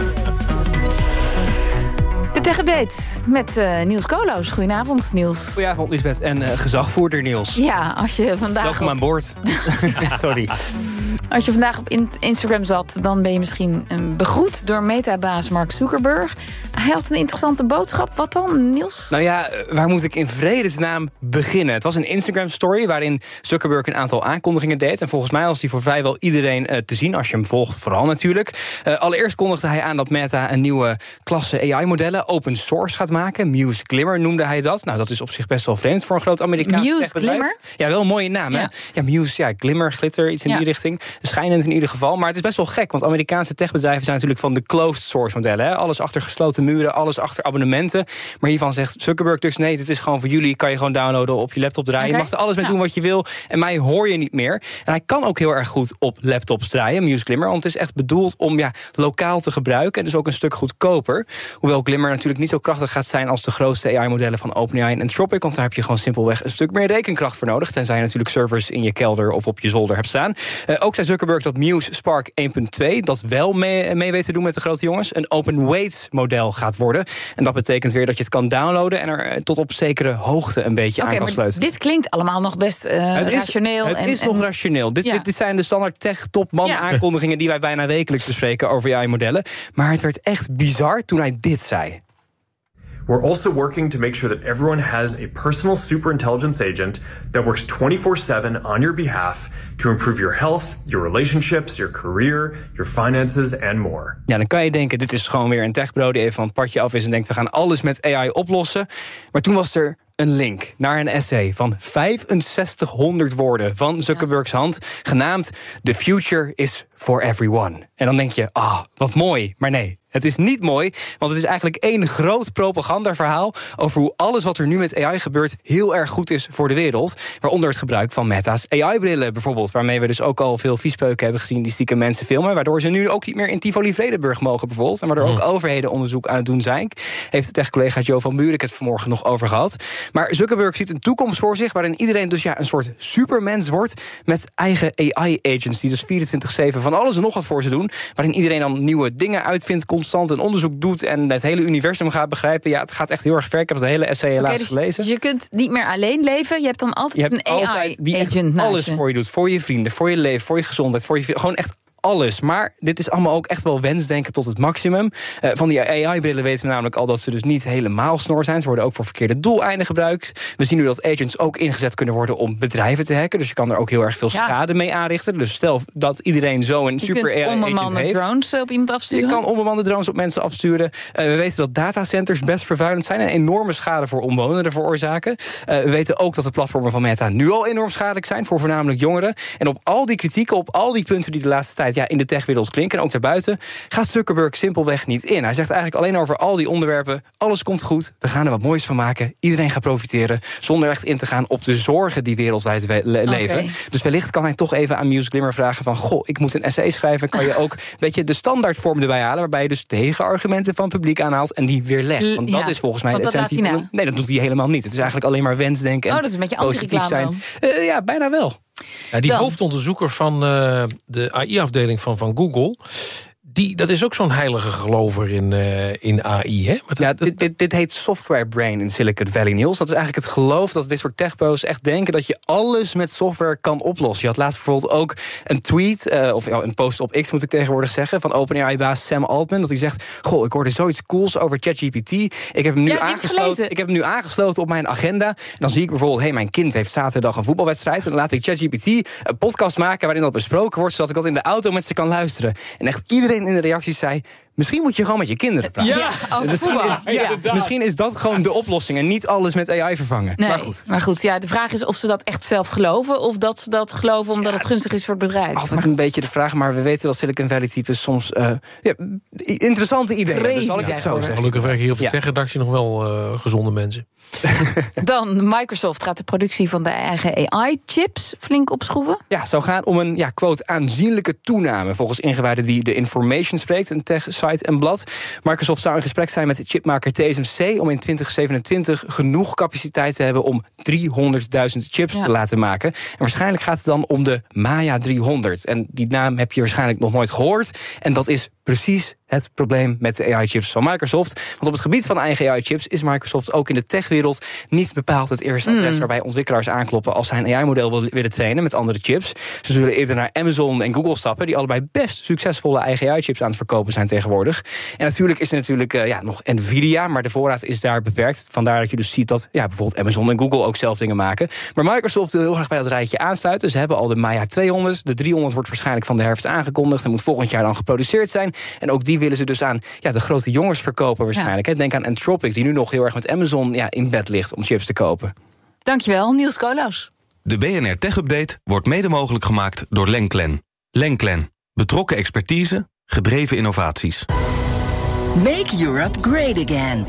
De Tech-update met uh, Niels Koolhaas. Goedenavond, Niels. Goedenavond, Lisbeth. En uh, gezagvoerder Niels. Ja, als je vandaag... Welkom op... aan boord. Sorry. Als je vandaag op in- Instagram zat, dan ben je misschien um, begroet door Meta-baas Mark Zuckerberg. Hij had een interessante boodschap. Wat dan, Niels? Nou ja, waar moet ik in vredesnaam beginnen? Het was een Instagram-story waarin Zuckerberg een aantal aankondigingen deed. En volgens mij was die voor vrijwel iedereen uh, te zien, als je hem volgt, vooral natuurlijk. Uh, allereerst kondigde hij aan dat Meta een nieuwe klasse A I-modellen open source gaat maken. Muse Glimmer noemde hij dat. Nou, dat is op zich best wel vreemd voor een groot Amerikaans Muse techbedrijf. Glimmer? Ja, wel een mooie naam, hè? Ja, ja Muse, ja, Glimmer, glitter, iets in ja. die richting. Schijnend in ieder geval. Maar het is best wel gek, want Amerikaanse techbedrijven zijn natuurlijk van de closed source modellen. Hè? Alles achter gesloten muren, alles achter abonnementen. Maar hiervan zegt Zuckerberg dus, nee, dit is gewoon voor jullie, kan je gewoon downloaden, op je laptop draaien. Okay. Je mag er alles mee nou. doen wat je wil. En mij hoor je niet meer. En hij kan ook heel erg goed op laptops draaien, Muse Glimmer. Want het is echt bedoeld om ja, lokaal te gebruiken. En dus ook een stuk goedkoper. Hoewel Glimmer natuurlijk niet zo krachtig gaat zijn als de grootste A I-modellen van OpenAI en Anthropic. Want daar heb je gewoon simpelweg een stuk meer rekenkracht voor nodig. Tenzij je natuurlijk servers in je kelder of op je zolder hebt staan. Uh, ook zei Zuckerberg dat Muse Spark één punt twee, dat wel mee, mee weet te doen met de grote jongens, een open weights model gaat worden. En dat betekent weer dat je het kan downloaden en er tot op zekere hoogte een beetje okay, aan kan sluiten. Dit klinkt allemaal nog best uh, het is, rationeel. Het en, is en, nog rationeel. Dit, ja. dit, dit zijn de standaard tech-topman ja. aankondigingen die wij bijna wekelijks bespreken over A I-modellen. Maar het werd echt bizar toen hij dit zei. We're also working to make sure that everyone has a personal superintelligence agent that works twenty-four seven on your behalf to improve your health, your relationships, your career, your finances and more. Ja, dan kan je denken, dit is gewoon weer een techbro die even van het padje af is en denkt, we gaan alles met A I oplossen. Maar toen was er een link naar een essay van vijfenzestighonderd woorden van Zuckerbergs hand, genaamd The Future is for Everyone. En dan denk je, ah, wat mooi. Maar nee, het is niet mooi, want het is eigenlijk één groot propagandaverhaal over hoe alles wat er nu met A I gebeurt heel erg goed is voor de wereld. Waaronder het gebruik van Meta's A I-brillen bijvoorbeeld, waarmee we dus ook al veel viespeuken hebben gezien die stiekem mensen filmen, waardoor ze nu ook niet meer in Tivoli-Vredenburg mogen bijvoorbeeld, en waardoor ook overheden onderzoek aan het doen zijn. Heeft het echt collega Jo van Buurik het vanmorgen nog over gehad. Maar Zuckerberg ziet een toekomst voor zich waarin iedereen dus ja een soort supermens wordt met eigen A I-agents die dus vierentwintig zeven van alles en nog wat voor ze doen, waarin iedereen dan nieuwe dingen uitvindt, constant een onderzoek doet en het hele universum gaat begrijpen. Ja, het gaat echt heel erg ver. Ik heb het hele essay helaas okay, dus gelezen. Je kunt niet meer alleen leven. Je hebt dan altijd hebt een A I-agent die echt alles voor je doet. Voor je vrienden, voor je leven, voor je gezondheid, voor je gewoon echt alles. Maar dit is allemaal ook echt wel wensdenken tot het maximum. Uh, van die A I-brillen weten we namelijk al dat ze dus niet helemaal snor zijn. Ze worden ook voor verkeerde doeleinden gebruikt. We zien nu dat agents ook ingezet kunnen worden om bedrijven te hacken. Dus je kan er ook heel erg veel ja. schade mee aanrichten. Dus stel dat iedereen zo een je super A I-agent heeft. Je kunt onbemande drones op iemand afsturen. Je kan onbemande drones op mensen afsturen. Uh, we weten dat datacenters best vervuilend zijn en enorme schade voor omwonenden veroorzaken. Uh, we weten ook dat de platformen van Meta nu al enorm schadelijk zijn voor voornamelijk jongeren. En op al die kritieken, op al die punten die de laatste tijd ja, in de techwereld klinken en ook daarbuiten, gaat Zuckerberg simpelweg niet in. Hij zegt eigenlijk alleen over al die onderwerpen, alles komt goed, we gaan er wat moois van maken, iedereen gaat profiteren, zonder echt in te gaan op de zorgen die wereldwijd we- le- leven. Okay. Dus wellicht kan hij toch even aan Muse Glimmer vragen van, goh, ik moet een essay schrijven, kan je ook weet je, de standaardvorm erbij halen, waarbij je dus tegenargumenten van het publiek aanhaalt en die weerlegt. Want dat ja, is volgens mij de essentie van... Nou. Nee, dat doet hij helemaal niet. Het is eigenlijk alleen maar wensdenken en oh, dat is een beetje positief zijn. Uh, ja, bijna wel. Ja, die dan. hoofdonderzoeker van uh, de A I-afdeling van, van Google, die, dat is ook zo'n heilige gelover in, uh, in A I, hè? Maar ja, dit, dit, dit heet software brain in Silicon Valley, Niels. Dat is eigenlijk het geloof dat dit soort techbros echt denken dat je alles met software kan oplossen. Je had laatst bijvoorbeeld ook een tweet, uh, of ja, een post op X moet ik tegenwoordig zeggen, van OpenAI-baas Sam Altman, dat hij zegt, goh, ik hoorde zoiets cools over ChatGPT. Ik heb hem nu, ja, aangesloten, ik heb hem nu aangesloten op mijn agenda. En dan zie ik bijvoorbeeld, hé, hey, mijn kind heeft zaterdag een voetbalwedstrijd, en dan laat ik ChatGPT een podcast maken waarin dat besproken wordt, zodat ik dat in de auto met ze kan luisteren. En echt iedereen in de reacties zei, misschien moet je gewoon met je kinderen praten. Ja, ja. Misschien, is, ja, ja. misschien is dat gewoon de oplossing en niet alles met A I vervangen. Nee, maar goed. Maar goed, ja, de vraag is of ze dat echt zelf geloven of dat ze dat geloven omdat ja, het gunstig is voor het bedrijf. Altijd maar een beetje de vraag, maar we weten dat Silicon Valley-types soms uh, ja, interessante ideeën hebben. Zal ik het zo zeggen. Gelukkig werken hier op de ja. tech-redactie nog wel uh, gezonde mensen. Dan, Microsoft gaat de productie van de eigen A I-chips flink opschroeven. Ja, het zou gaan om een, ja, quote, aanzienlijke toename, volgens ingewijden die de Information spreekt, een tech-site en blad. Microsoft zou in gesprek zijn met chipmaker T S M C om in twintig zevenentwintig genoeg capaciteit te hebben om driehonderdduizend chips ja. te laten maken. En waarschijnlijk gaat het dan om de Maya driehonderd. En die naam heb je waarschijnlijk nog nooit gehoord. En dat is precies het probleem met de A I-chips van Microsoft. Want op het gebied van eigen A I-chips is Microsoft ook in de techwereld niet bepaald het eerste adres mm. waarbij ontwikkelaars aankloppen als zij een A I-model willen trainen met andere chips. Ze zullen eerder naar Amazon en Google stappen, die allebei best succesvolle eigen A I-chips aan het verkopen zijn tegenwoordig. En natuurlijk is er natuurlijk uh, ja, nog Nvidia, maar de voorraad is daar beperkt. Vandaar dat je dus ziet dat ja, bijvoorbeeld Amazon en Google ook zelf dingen maken. Maar Microsoft wil heel graag bij dat rijtje aansluiten. Ze hebben al de Maya tweehonderd. De driehonderd wordt waarschijnlijk van de herfst aangekondigd en moet volgend jaar dan geproduceerd zijn. En ook die willen ze dus aan ja, de grote jongens verkopen waarschijnlijk. Ja. Denk aan Anthropic, die nu nog heel erg met Amazon ja, in bed ligt om chips te kopen. Dankjewel, Niels Koolhaas. De B N R Tech Update wordt mede mogelijk gemaakt door Lenklen. Lenklen. Betrokken expertise, gedreven innovaties. Make Europe great again.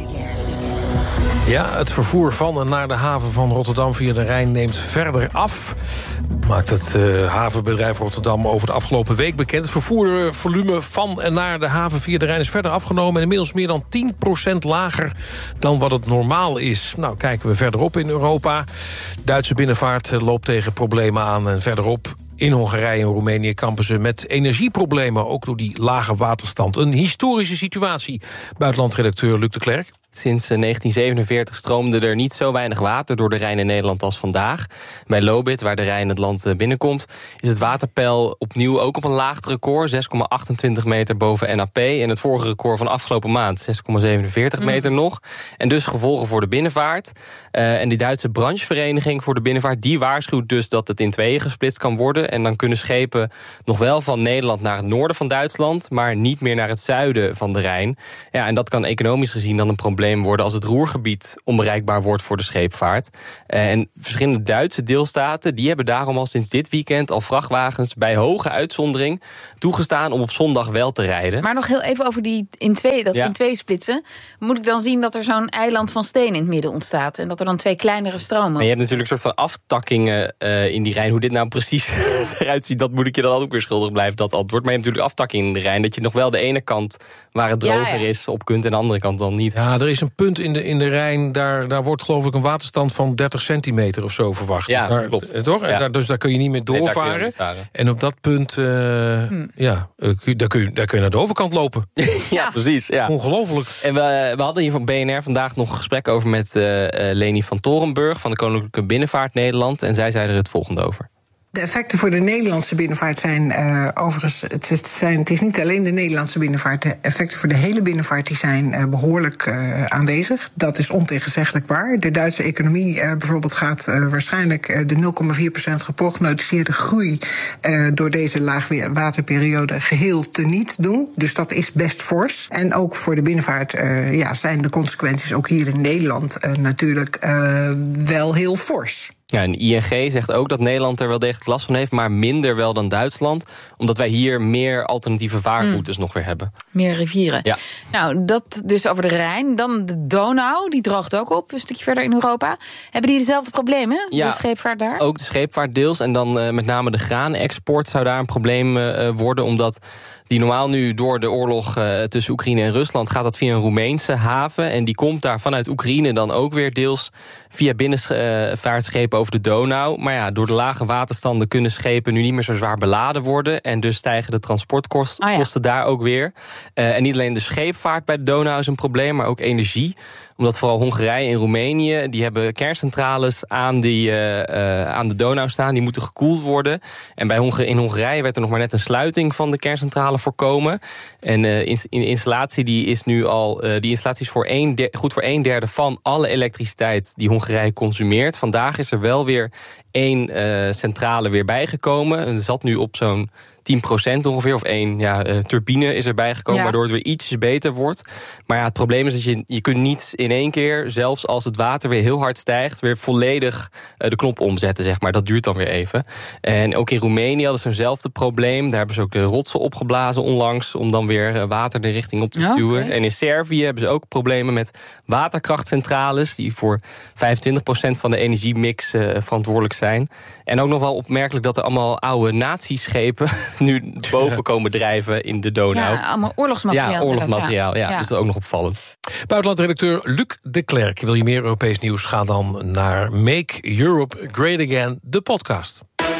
Ja, het vervoer van en naar de haven van Rotterdam via de Rijn neemt verder af. Maakt het uh, havenbedrijf Rotterdam over de afgelopen week bekend. Het vervoervolume van en naar de haven via de Rijn is verder afgenomen... en inmiddels meer dan tien procent lager dan wat het normaal is. Nou, kijken we verderop in Europa. Duitse binnenvaart loopt tegen problemen aan en verderop... in Hongarije en Roemenië kampen ze met energieproblemen... ook door die lage waterstand. Een historische situatie. Buitenlandredacteur Luc de Klerk. Sinds negentien zevenenveertig stroomde er niet zo weinig water door de Rijn in Nederland als vandaag. Bij Lobith, waar de Rijn het land binnenkomt, is het waterpeil opnieuw ook op een laag record. zes komma achtentwintig meter boven N A P. En het vorige record van afgelopen maand, zes komma zevenenveertig meter mm. nog. En dus gevolgen voor de binnenvaart. Uh, en die Duitse branchevereniging voor de binnenvaart, die waarschuwt dus dat het in tweeën gesplitst kan worden. En dan kunnen schepen nog wel van Nederland naar het noorden van Duitsland, maar niet meer naar het zuiden van de Rijn. Ja, en dat kan economisch gezien dan een probleem worden als het Roergebied onbereikbaar wordt voor de scheepvaart. En verschillende Duitse deelstaten die hebben daarom al sinds dit weekend al vrachtwagens bij hoge uitzondering toegestaan om op zondag wel te rijden. Maar nog heel even over die in twee, dat ja. in twee splitsen. Moet ik dan zien dat er zo'n eiland van steen in het midden ontstaat en dat er dan twee kleinere stromen? Maar je hebt natuurlijk een soort van aftakkingen uh, in die Rijn. Hoe dit nou precies eruit ziet, dat moet ik je dan ook weer schuldig blijven, dat antwoord. Maar je hebt natuurlijk aftakkingen in de Rijn, dat je nog wel de ene kant waar het droger ja, ja. is op kunt en de andere kant dan niet. Ja, er is een punt in de, in de Rijn, daar, daar wordt geloof ik een waterstand van dertig centimeter of zo verwacht. Ja, daar, klopt. Toch? Ja. Daar, dus daar kun je niet meer doorvaren. Nee, niet en op dat punt, uh, hmm. ja, uh, daar, kun je, daar kun je naar de overkant lopen. ja, precies. Ja. Ongelooflijk. En we, we hadden hier van B N R vandaag nog een gesprek over met uh, Leni van Torenburg van de Koninklijke Binnenvaart Nederland. En zij zei er het volgende over. De effecten voor de Nederlandse binnenvaart zijn uh, overigens... Het is, zijn, het is niet alleen de Nederlandse binnenvaart. De effecten voor de hele binnenvaart die zijn uh, behoorlijk uh, aanwezig. Dat is ontegenzeggelijk waar. De Duitse economie uh, bijvoorbeeld gaat uh, waarschijnlijk... Uh, de nul komma vier procent geprognosticeerde groei... Uh, door deze laagwaterperiode geheel teniet doen. Dus dat is best fors. En ook voor de binnenvaart uh, ja, zijn de consequenties ook hier in Nederland... Uh, natuurlijk uh, wel heel fors. Ja, en I N G zegt ook dat Nederland er wel degelijk last van heeft... maar minder wel dan Duitsland. Omdat wij hier meer alternatieve vaarroutes mm. nog weer hebben. Meer rivieren. Ja. Nou, dat dus over de Rijn. Dan de Donau, die droogt ook op, een stukje verder in Europa. Hebben die dezelfde problemen, ja, de scheepvaart daar? Ook de scheepvaart deels. En dan uh, met name de graanexport zou daar een probleem uh, worden... omdat die normaal nu door de oorlog uh, tussen Oekraïne en Rusland... gaat dat via een Roemeense haven. En die komt daar vanuit Oekraïne dan ook weer deels... via binnenvaartschepen over de Donau. Maar ja, door de lage waterstanden kunnen schepen... nu niet meer zo zwaar beladen worden. En dus stijgen de transportkosten oh ja. daar ook weer. Uh, en niet alleen de scheepvaart bij de Donau is een probleem... maar ook energie. Omdat vooral Hongarije en Roemenië... die hebben kerncentrales aan, die, uh, uh, aan de Donau staan. Die moeten gekoeld worden. En bij Hong- in Hongarije werd er nog maar net een sluiting... van de kerncentrale voorkomen. En uh, in, in installatie die is nu al... Uh, die installatie is voor een de, goed voor een derde van alle elektriciteit... die Hongarije consumeert. Vandaag is er wel weer één uh, centrale weer bijgekomen. En zat nu op zo'n tien procent ongeveer, of één ja, uh, turbine is erbij gekomen... Ja. waardoor het weer ietsjes beter wordt. Maar ja, het probleem is dat je, je kunt niet in één keer... zelfs als het water weer heel hard stijgt... weer volledig uh, de knop omzetten, zeg maar. Dat duurt dan weer even. En ook in Roemenië hadden ze eenzelfde probleem. Daar hebben ze ook de rotsen opgeblazen onlangs... om dan weer uh, water de richting op te stuwen. Okay. En in Servië hebben ze ook problemen met waterkrachtcentrales... die voor vijfentwintig procent van de energiemix uh, verantwoordelijk zijn. En ook nog wel opmerkelijk dat er allemaal oude natieschepen... nu boven komen drijven in de Donau. Ja, allemaal oorlogsmateriaal. Ja, oorlogsmateriaal. Ja, ja. Dus dat is ook nog opvallend. Buitenlandredacteur Luc de Klerk. Wil je meer Europees nieuws? Ga dan naar Make Europe Great Again, de podcast.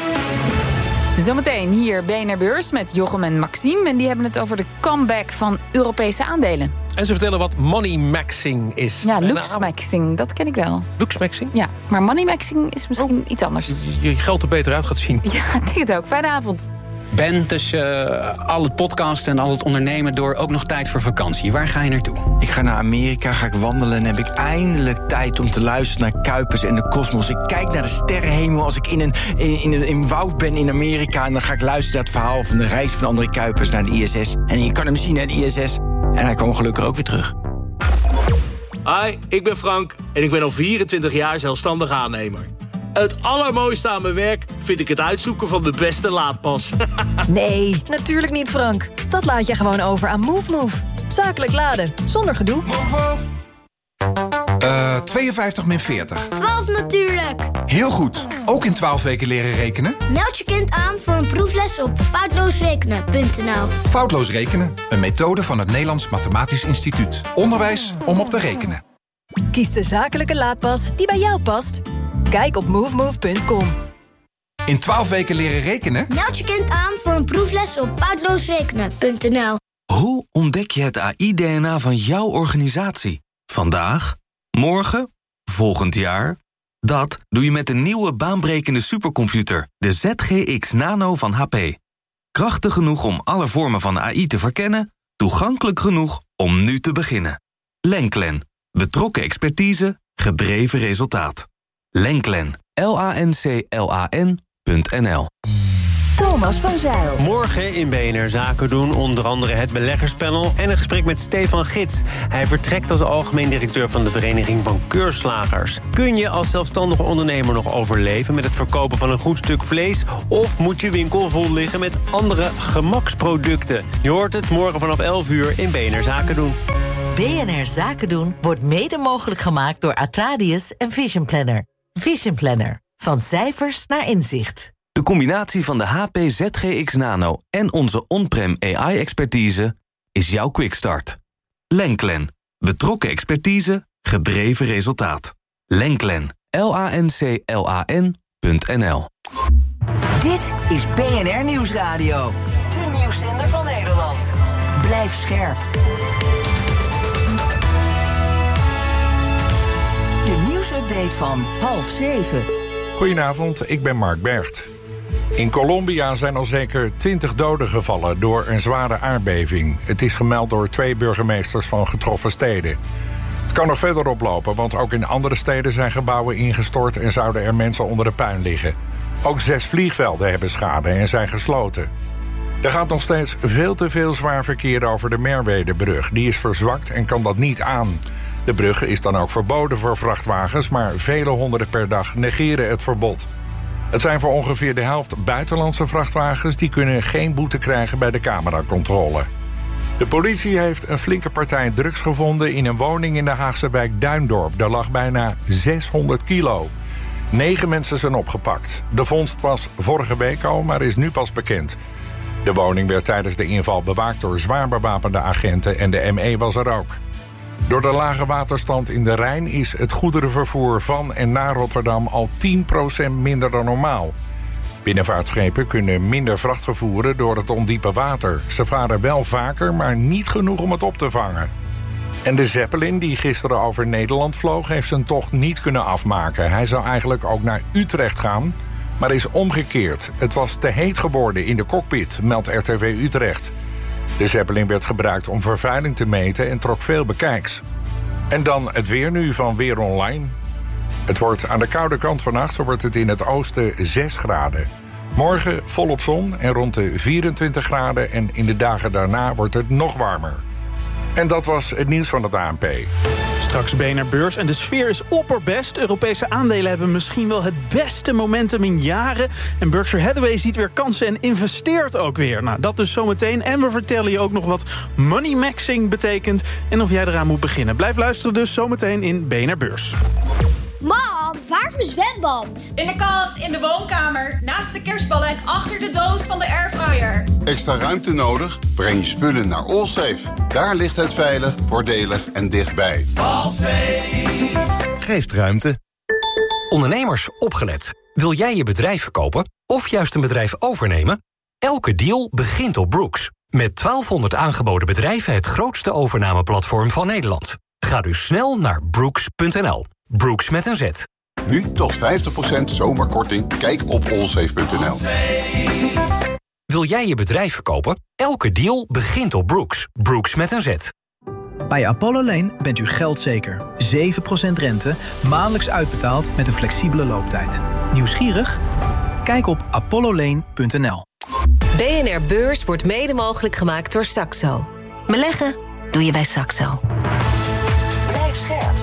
Zometeen hier B N R Beurs met Jochem en Maxime. En die hebben het over de comeback van Europese aandelen. En ze vertellen wat money maxing is. Ja, lux maxing, dat ken ik wel. Lux maxing? Ja, maar money maxing is misschien oh, iets anders. Je geld er beter uit gaat zien. Ja, ik denk het ook. Fijne avond. Ben, tussen uh, al het podcasten en al het ondernemen door ook nog tijd voor vakantie. Waar ga je naartoe? Ik ga naar Amerika, ga ik wandelen en heb ik eindelijk tijd om te luisteren naar Kuipers en de kosmos. Ik kijk naar de sterrenhemel als ik in een, in, in een in woud ben in Amerika... en dan ga ik luisteren naar het verhaal van de reis van André Kuipers naar de I S S. En je kan hem zien, hè, de I S S. En hij kwam gelukkig ook weer terug. Hi, ik ben Frank en ik ben al vierentwintig jaar zelfstandig aannemer. Het allermooiste aan mijn werk vind ik het uitzoeken van de beste laadpas. Nee, natuurlijk niet, Frank. Dat laat je gewoon over aan MoveMove. Zakelijk laden, zonder gedoe. Uh, tweeënvijftig min veertig. twaalf natuurlijk. Heel goed. Ook in twaalf weken leren rekenen? Meld je kind aan voor een proefles op foutloosrekenen punt n l. Foutloos rekenen, een methode van het Nederlands Mathematisch Instituut. Onderwijs om op te rekenen. Kies de zakelijke laadpas die bij jou past. Kijk op move move punt com. In twaalf weken leren rekenen? Meld je kind aan voor een proefles op foutloosrekenen punt n l. Hoe ontdek je het A I-D N A van jouw organisatie? Vandaag? Morgen? Volgend jaar? Dat doe je met de nieuwe baanbrekende supercomputer, de Z G X Nano van H P. Krachtig genoeg om alle vormen van A I te verkennen, toegankelijk genoeg om nu te beginnen. Lenklen. Betrokken expertise, gedreven resultaat. Lenklen. L A N C L A N punt N L. Thomas van Zijl. Morgen in B N R Zaken doen onder andere het beleggerspanel en een gesprek met Stefan Gids. Hij vertrekt als algemeen directeur van de Vereniging van Keurslagers. Kun je als zelfstandige ondernemer nog overleven met het verkopen van een goed stuk vlees? Of moet je winkel vol liggen met andere gemaksproducten? Je hoort het morgen vanaf elf uur in B N R Zaken doen. B N R Zaken doen wordt mede mogelijk gemaakt door Atradius en Vision Planner. Vision Planner. Van cijfers naar inzicht. De combinatie van de H P Z G X Nano en onze on-prem A I-expertise is jouw quickstart. Lenklen. Betrokken expertise, gedreven resultaat. Lenklen. L A N C L A N punt N L. Dit is B N R Nieuwsradio. De nieuwszender van Nederland. Blijf scherp. De nieuwsupdate van half zeven. Goedenavond, ik ben Mark Bergt. In Colombia zijn al zeker twintig doden gevallen door een zware aardbeving. Het is gemeld door twee burgemeesters van getroffen steden. Het kan nog verder oplopen, want ook in andere steden zijn gebouwen ingestort en zouden er mensen onder de puin liggen. Ook zes vliegvelden hebben schade en zijn gesloten. Er gaat nog steeds veel te veel zwaar verkeer over de Merwedebrug. Die is verzwakt en kan dat niet aan. De brug is dan ook verboden voor vrachtwagens, maar vele honderden per dag negeren het verbod. Het zijn voor ongeveer de helft buitenlandse vrachtwagens, die kunnen geen boete krijgen bij de cameracontrole. De politie heeft een flinke partij drugs gevonden in een woning in de Haagse wijk Duindorp. Daar lag bijna zeshonderd kilo. Negen mensen zijn opgepakt. De vondst was vorige week al, maar is nu pas bekend. De woning werd tijdens de inval bewaakt door zwaar bewapende agenten en de M E was er ook. Door de lage waterstand in de Rijn is het goederenvervoer van en naar Rotterdam al tien procent minder dan normaal. Binnenvaartschepen kunnen minder vracht vervoeren door het ondiepe water. Ze varen wel vaker, maar niet genoeg om het op te vangen. En de Zeppelin, die gisteren over Nederland vloog, heeft zijn tocht niet kunnen afmaken. Hij zou eigenlijk ook naar Utrecht gaan, maar is omgekeerd. Het was te heet geworden in de cockpit, meldt R T V Utrecht. De Zeppelin werd gebruikt om vervuiling te meten en trok veel bekijks. En dan het weer nu van Weer Online. Het wordt aan de koude kant vannacht, zo wordt het in het oosten zes graden. Morgen volop zon en rond de vierentwintig graden en in de dagen daarna wordt het nog warmer. En dat was het nieuws van het A N P. Straks B N R Beurs en de sfeer is opperbest. Europese aandelen hebben misschien wel het beste momentum in jaren. En Berkshire Hathaway ziet weer kansen en investeert ook weer. Nou, dat dus zometeen. En we vertellen je ook nog wat money maxing betekent en of jij eraan moet beginnen. Blijf luisteren dus zometeen in B N R Beurs. Mam, waar is mijn zwembad? In de kast, in de woonkamer, naast de kerstballen en achter de doos van de airfryer. Extra ruimte nodig? Breng je spullen naar Allsafe. Daar ligt het veilig, voordelig en dichtbij. Allsafe geeft ruimte. Ondernemers, opgelet. Wil jij je bedrijf verkopen of juist een bedrijf overnemen? Elke deal begint op Brooks. Met twaalfhonderd aangeboden bedrijven het grootste overnameplatform van Nederland. Ga dus snel naar brooks punt n l. Brooks met een Z. Nu tot vijftig procent zomerkorting. Kijk op allsafe punt n l. Wil jij je bedrijf verkopen? Elke deal begint op Brooks. Brooks met een Z. Bij Apollo Lane bent u geldzeker. zeven procent rente, maandelijks uitbetaald met een flexibele looptijd. Nieuwsgierig? Kijk op apollo lane punt n l. B N R Beurs wordt mede mogelijk gemaakt door Saxo. Beleggen doe je bij Saxo. Blijf scherp.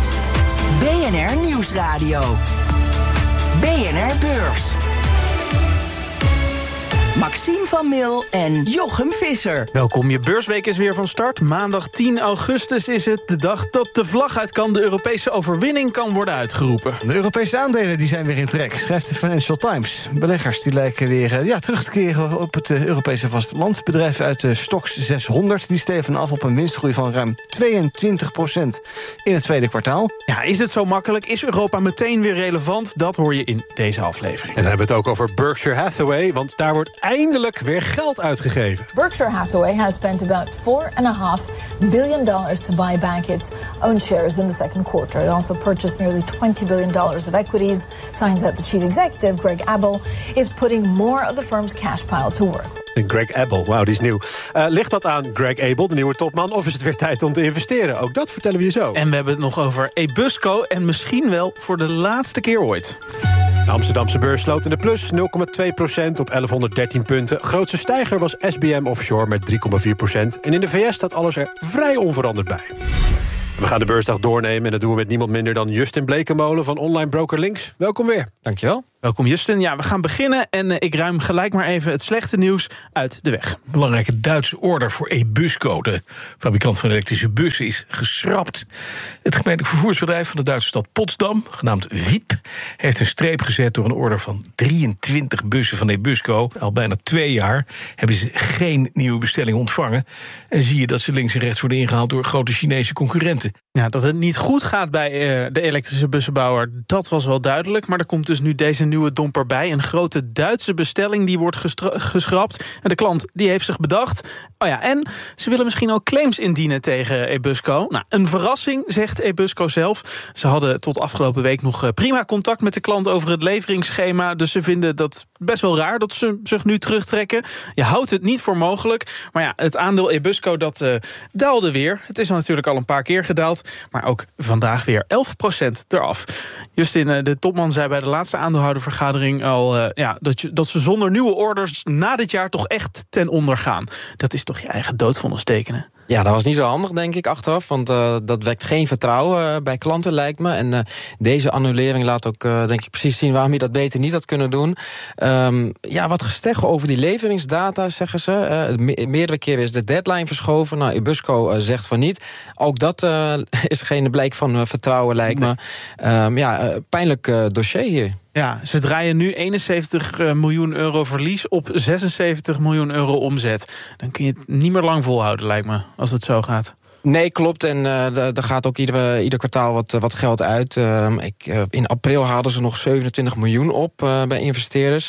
B N R Nieuwsradio. B N R Beurs. Maxime van Mil en Jochem Visser. Welkom, je beursweek is weer van start. Maandag tien augustus is het de dag dat de vlag uit kan. De Europese overwinning kan worden uitgeroepen. De Europese aandelen die zijn weer in trek, schrijft de Financial Times. Beleggers die lijken weer ja, terug te keren op het uh, Europese vasteland. Bedrijven uit de Stoxx zeshonderd die steven af op een winstgroei van ruim tweeëntwintig procent in het tweede kwartaal. Ja, is het zo makkelijk? Is Europa meteen weer relevant? Dat hoor je in deze aflevering. En dan hebben we het ook over Berkshire Hathaway, want daar wordt eindelijk weer geld uitgegeven. Berkshire Hathaway has spent about four and a half billion dollars to buy back its own shares in the second quarter. It also purchased nearly twenty billion dollars of equities. Signs that the chief executive, Greg Abel, is putting more of the firm's cash pile to work. Greg Abel, wauw, die is nieuw. Uh, ligt dat aan Greg Abel, de nieuwe topman, of is het weer tijd om te investeren? Ook dat vertellen we je zo. En we hebben het nog over Ebusco en misschien wel voor de laatste keer ooit. De Amsterdamse beurs sloot in de plus, nul komma twee procent op elfhonderddertien punten. Grootste stijger was S B M Offshore met drie komma vier procent. En in de V S staat alles er vrij onveranderd bij. We gaan de beursdag doornemen en dat doen we met niemand minder dan Justin Blekemolen van online broker Links. Welkom weer. Dankjewel. Welkom Justin. Ja, we gaan beginnen en uh, ik ruim gelijk maar even het slechte nieuws uit de weg. Belangrijke Duitse order voor Ebusco, de fabrikant van elektrische bussen, is geschrapt. Het gemeentelijk vervoersbedrijf van de Duitse stad Potsdam, genaamd V I P, heeft een streep gezet door een order van drieëntwintig bussen van Ebusco. Al bijna twee jaar hebben ze geen nieuwe bestelling ontvangen. En zie je dat ze links en rechts worden ingehaald door grote Chinese concurrenten. Ja, dat het niet goed gaat bij uh, de elektrische bussenbouwer, dat was wel duidelijk. Maar er komt dus nu deze nieuwe domper bij. Een grote Duitse bestelling die wordt gestra- geschrapt. En de klant die heeft zich bedacht. Oh ja, en ze willen misschien ook claims indienen tegen Ebusco. Nou, een verrassing, zegt Ebusco zelf. Ze hadden tot afgelopen week nog prima contact met de klant over het leveringsschema. Dus ze vinden dat best wel raar dat ze zich nu terugtrekken. Je houdt het niet voor mogelijk. Maar ja, het aandeel Ebusco dat uh, daalde weer. Het is natuurlijk al een paar keer gedaald. Maar ook vandaag weer elf procent eraf. Justin, de topman, zei bij de laatste aandeelhoudervergadering al uh, ja, dat, je, dat ze zonder nieuwe orders na dit jaar toch echt ten onder gaan. Dat is toch je eigen doodvonnis tekenen? Ja, dat was niet zo handig, denk ik, achteraf. Want uh, dat wekt geen vertrouwen uh, bij klanten, lijkt me. En uh, deze annulering laat ook, uh, denk ik, precies zien waarom je dat beter niet had kunnen doen. Um, ja, wat gesteggel over die leveringsdata, zeggen ze. Uh, me- meerdere keren is de deadline verschoven. Nou, Ebusco uh, zegt van niet. Ook dat uh, is geen blijk van uh, vertrouwen, lijkt nee. me. Um, ja, uh, pijnlijk uh, dossier hier. Ja, ze draaien nu eenenzeventig miljoen euro verlies op zesenzeventig miljoen euro omzet. Dan kun je het niet meer lang volhouden, lijkt me, als het zo gaat. Nee, klopt. En uh, er gaat ook ieder, ieder kwartaal wat, wat geld uit. Uh, ik, uh, in april haalden ze nog zevenentwintig miljoen op uh, bij investeerders.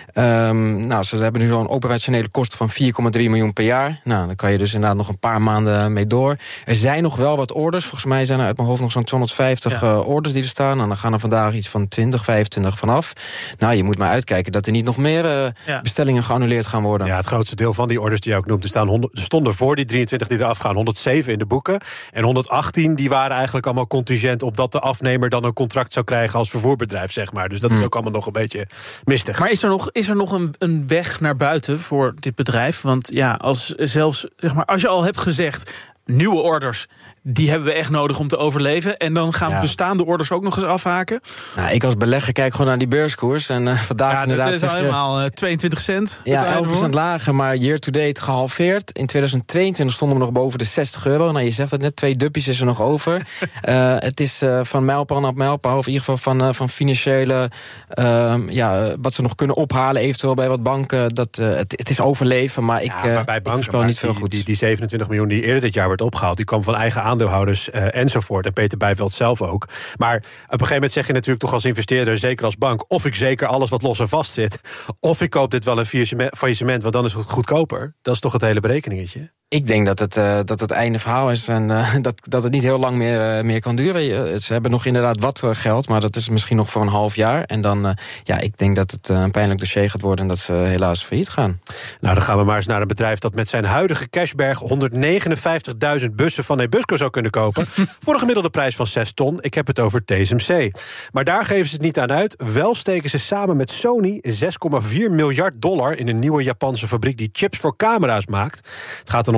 Um, nou, ze hebben nu zo'n operationele kosten van vier komma drie miljoen per jaar. Nou, dan kan je dus inderdaad nog een paar maanden mee door. Er zijn nog wel wat orders. Volgens mij zijn er uit mijn hoofd nog zo'n tweehonderdvijftig ja. uh, orders die er staan. En dan gaan er vandaag iets van twintig, vijfentwintig vanaf. Nou, je moet maar uitkijken dat er niet nog meer uh, ja. bestellingen geannuleerd gaan worden. Ja, het grootste deel van die orders die je ook noemt, er, staan honderd, er stonden voor die drieëntwintig die eraf gaan honderdzeven in de boeken. En honderdachttien die waren eigenlijk allemaal contingent op dat de afnemer dan een contract zou krijgen als vervoerbedrijf, zeg maar. Dus dat is ook allemaal nog een beetje mistig. Maar is er nog, is er nog een, een weg naar buiten voor dit bedrijf? Want ja, als zelfs, zeg maar, als je al hebt gezegd, nieuwe orders, die hebben we echt nodig om te overleven. En dan gaan ja. bestaande orders ook nog eens afhaken. Nou, ik als belegger kijk gewoon naar die beurskoers. En uh, vandaag ja, inderdaad. Dat is helemaal uh, tweeëntwintig cent. Ja, elf procent lager, maar year-to-date gehalveerd. In tweeduizend tweeëntwintig stonden we nog boven de zestig euro. Nou, je zegt het net, twee duppies is er nog over. uh, het is uh, van mijlpaal naar mijlpaal, of in ieder geval van, uh, van financiële, uh, ja, wat ze nog kunnen ophalen, eventueel bij wat banken. Dat, uh, het, het is overleven, maar ik, ja, maar bij banken, ik speel niet veel die, goed. Die, die zevenentwintig miljoen die eerder dit jaar werd opgehaald, die kwam van eigen aandeelhouders uh, enzovoort. En Peter Bijveld zelf ook. Maar op een gegeven moment zeg je natuurlijk toch als investeerder, zeker als bank, of ik zeker alles wat los en vast zit, of ik koop dit wel een faillissement, want dan is het goedkoper. Dat is toch het hele berekeningetje? Ik denk dat het, uh, dat het einde verhaal is en uh, dat, dat het niet heel lang meer, uh, meer kan duren. Ze hebben nog inderdaad wat geld, maar dat is misschien nog voor een half jaar. En dan, uh, ja, ik denk dat het uh, een pijnlijk dossier gaat worden en dat ze helaas failliet gaan. Nou, dan gaan we maar eens naar een bedrijf dat met zijn huidige cashberg honderdnegenenvijftigduizend bussen van Ebusco zou kunnen kopen voor een gemiddelde prijs van zes ton. Ik heb het over T S M C. Maar daar geven ze het niet aan uit. Wel steken ze samen met Sony zes komma vier miljard dollar in een nieuwe Japanse fabriek die chips voor camera's maakt. Het gaat dan om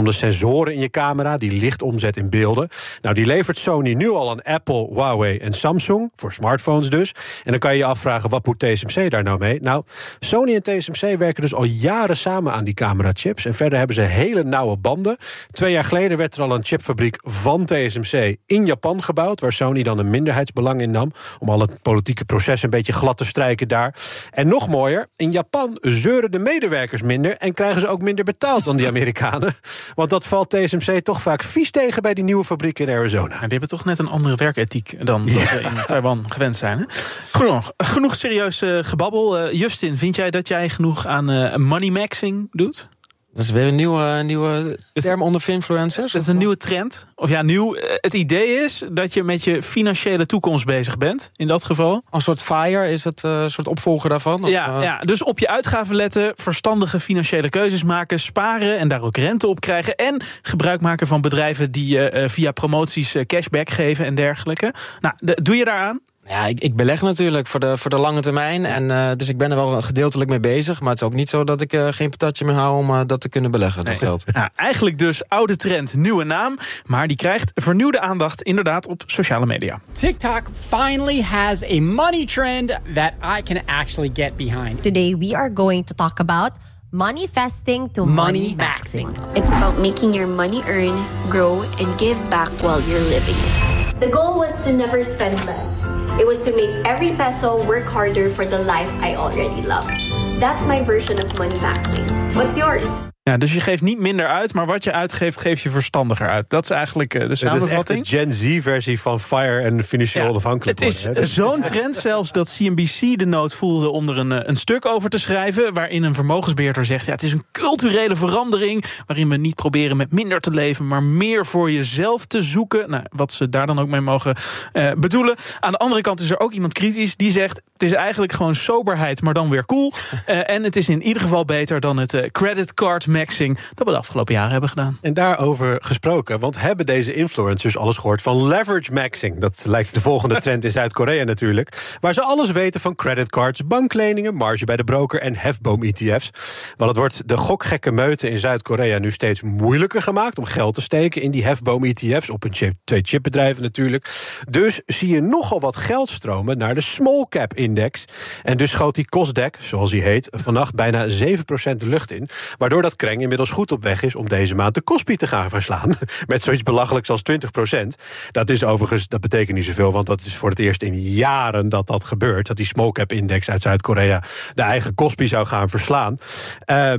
om de sensoren in je camera die licht omzet in beelden. Nou, die levert Sony nu al aan Apple, Huawei en Samsung, voor smartphones dus. En dan kan je je afvragen, wat moet T S M C daar nou mee? Nou, Sony en T S M C werken dus al jaren samen aan die camerachips. En verder hebben ze hele nauwe banden. Twee jaar geleden werd er al een chipfabriek van T S M C in Japan gebouwd, waar Sony dan een minderheidsbelang in nam, om al het politieke proces een beetje glad te strijken daar. En nog mooier, in Japan zeuren de medewerkers minder en krijgen ze ook minder betaald dan die Amerikanen. Want dat valt T S M C toch vaak vies tegen bij die nieuwe fabriek in Arizona. Ja, die hebben toch net een andere werkethiek dan ja. dat we in Taiwan gewend zijn. Hè? Genoeg, genoeg serieus uh, gebabbel. Uh, Justin, vind jij dat jij genoeg aan uh, money maxing doet? Dat is weer een nieuwe, nieuwe term onder influencers? Dat is een nieuwe trend. Of ja, nieuw. Het idee is dat je met je financiële toekomst bezig bent. In dat geval. Een soort FIRE, is het uh, een soort opvolger daarvan? Of, ja, uh... ja, dus op je uitgaven letten, verstandige financiële keuzes maken, sparen en daar ook rente op krijgen. En gebruik maken van bedrijven die je uh, via promoties uh, cashback geven en dergelijke. Nou, de, doe je daaraan? Ja, ik, ik beleg natuurlijk voor de, voor de lange termijn. En, uh, dus ik ben er wel gedeeltelijk mee bezig. Maar het is ook niet zo dat ik uh, geen patatje meer hou om uh, dat te kunnen beleggen, dat nee. geld. Ja, eigenlijk dus oude trend, nieuwe naam. Maar die krijgt vernieuwde aandacht inderdaad op sociale media. TikTok finally has a money trend that I can actually get behind. Today we are going to talk about manifesting to money, money maxing. It's about making your money earn, grow and give back while you're living. The goal was to never spend less. It was to make every peso work harder for the life I already love. That's my version of money maxing. What's yours? Ja, dus je geeft niet minder uit, maar wat je uitgeeft, geef je verstandiger uit. Dat is eigenlijk uh, de samenvatting. Het is echt de Gen Z-versie van FIRE en financieel ja, onafhankelijk worden. Het is dus zo'n trend zelfs dat C N B C de nood voelde om er een, een stuk over te schrijven, waarin een vermogensbeheerder zegt, ja, het is een culturele verandering, waarin we niet proberen met minder te leven, maar meer voor jezelf te zoeken. Nou, wat ze daar dan ook mee mogen uh, bedoelen. Aan de andere kant is er ook iemand kritisch die zegt, het is eigenlijk gewoon soberheid, maar dan weer cool. Uh, en het is in ieder geval beter dan het uh, creditcard maxing dat we de afgelopen jaren hebben gedaan. En daarover gesproken, want hebben deze influencers alles gehoord van leverage maxing? Dat lijkt de volgende trend in Zuid-Korea natuurlijk. Waar ze alles weten van creditcards, bankleningen, marge bij de broker en hefboom-E T F's. Want het wordt de gokgekke meute in Zuid-Korea nu steeds moeilijker gemaakt om geld te steken in die hefboom-E T F's, op een chip, twee chipbedrijven natuurlijk. Dus zie je nogal wat geld stromen naar de small cap index. En dus schoot die Kosdaq, zoals die heet, vannacht bijna zeven procent de lucht in. Waardoor dat kreng inmiddels goed op weg is om deze maand de Kospi te gaan verslaan. Met zoiets belachelijks als twintig procent. Dat is overigens, dat betekent niet zoveel, want dat is voor het eerst in jaren dat dat gebeurt. Dat die small cap index uit Zuid-Korea de eigen Kospi zou gaan verslaan. Uh,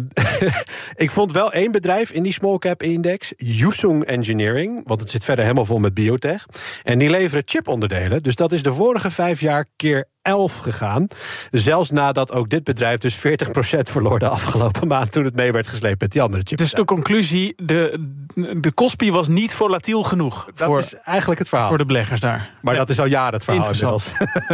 ik vond wel één bedrijf in die small cap index, Yusung Engineering, want het zit verder helemaal vol met biotech. En die leveren chiponderdelen, dus dat is de vorige vijf jaar keer elf gegaan. Zelfs nadat ook dit bedrijf dus veertig procent verloor de afgelopen maand toen het mee werd gesleept met die andere chips. Dus de conclusie, de, de Kospi was niet volatiel genoeg. Dat voor, is eigenlijk het verhaal. Voor de beleggers daar. Maar ja, dat is al jaren het verhaal inmiddels.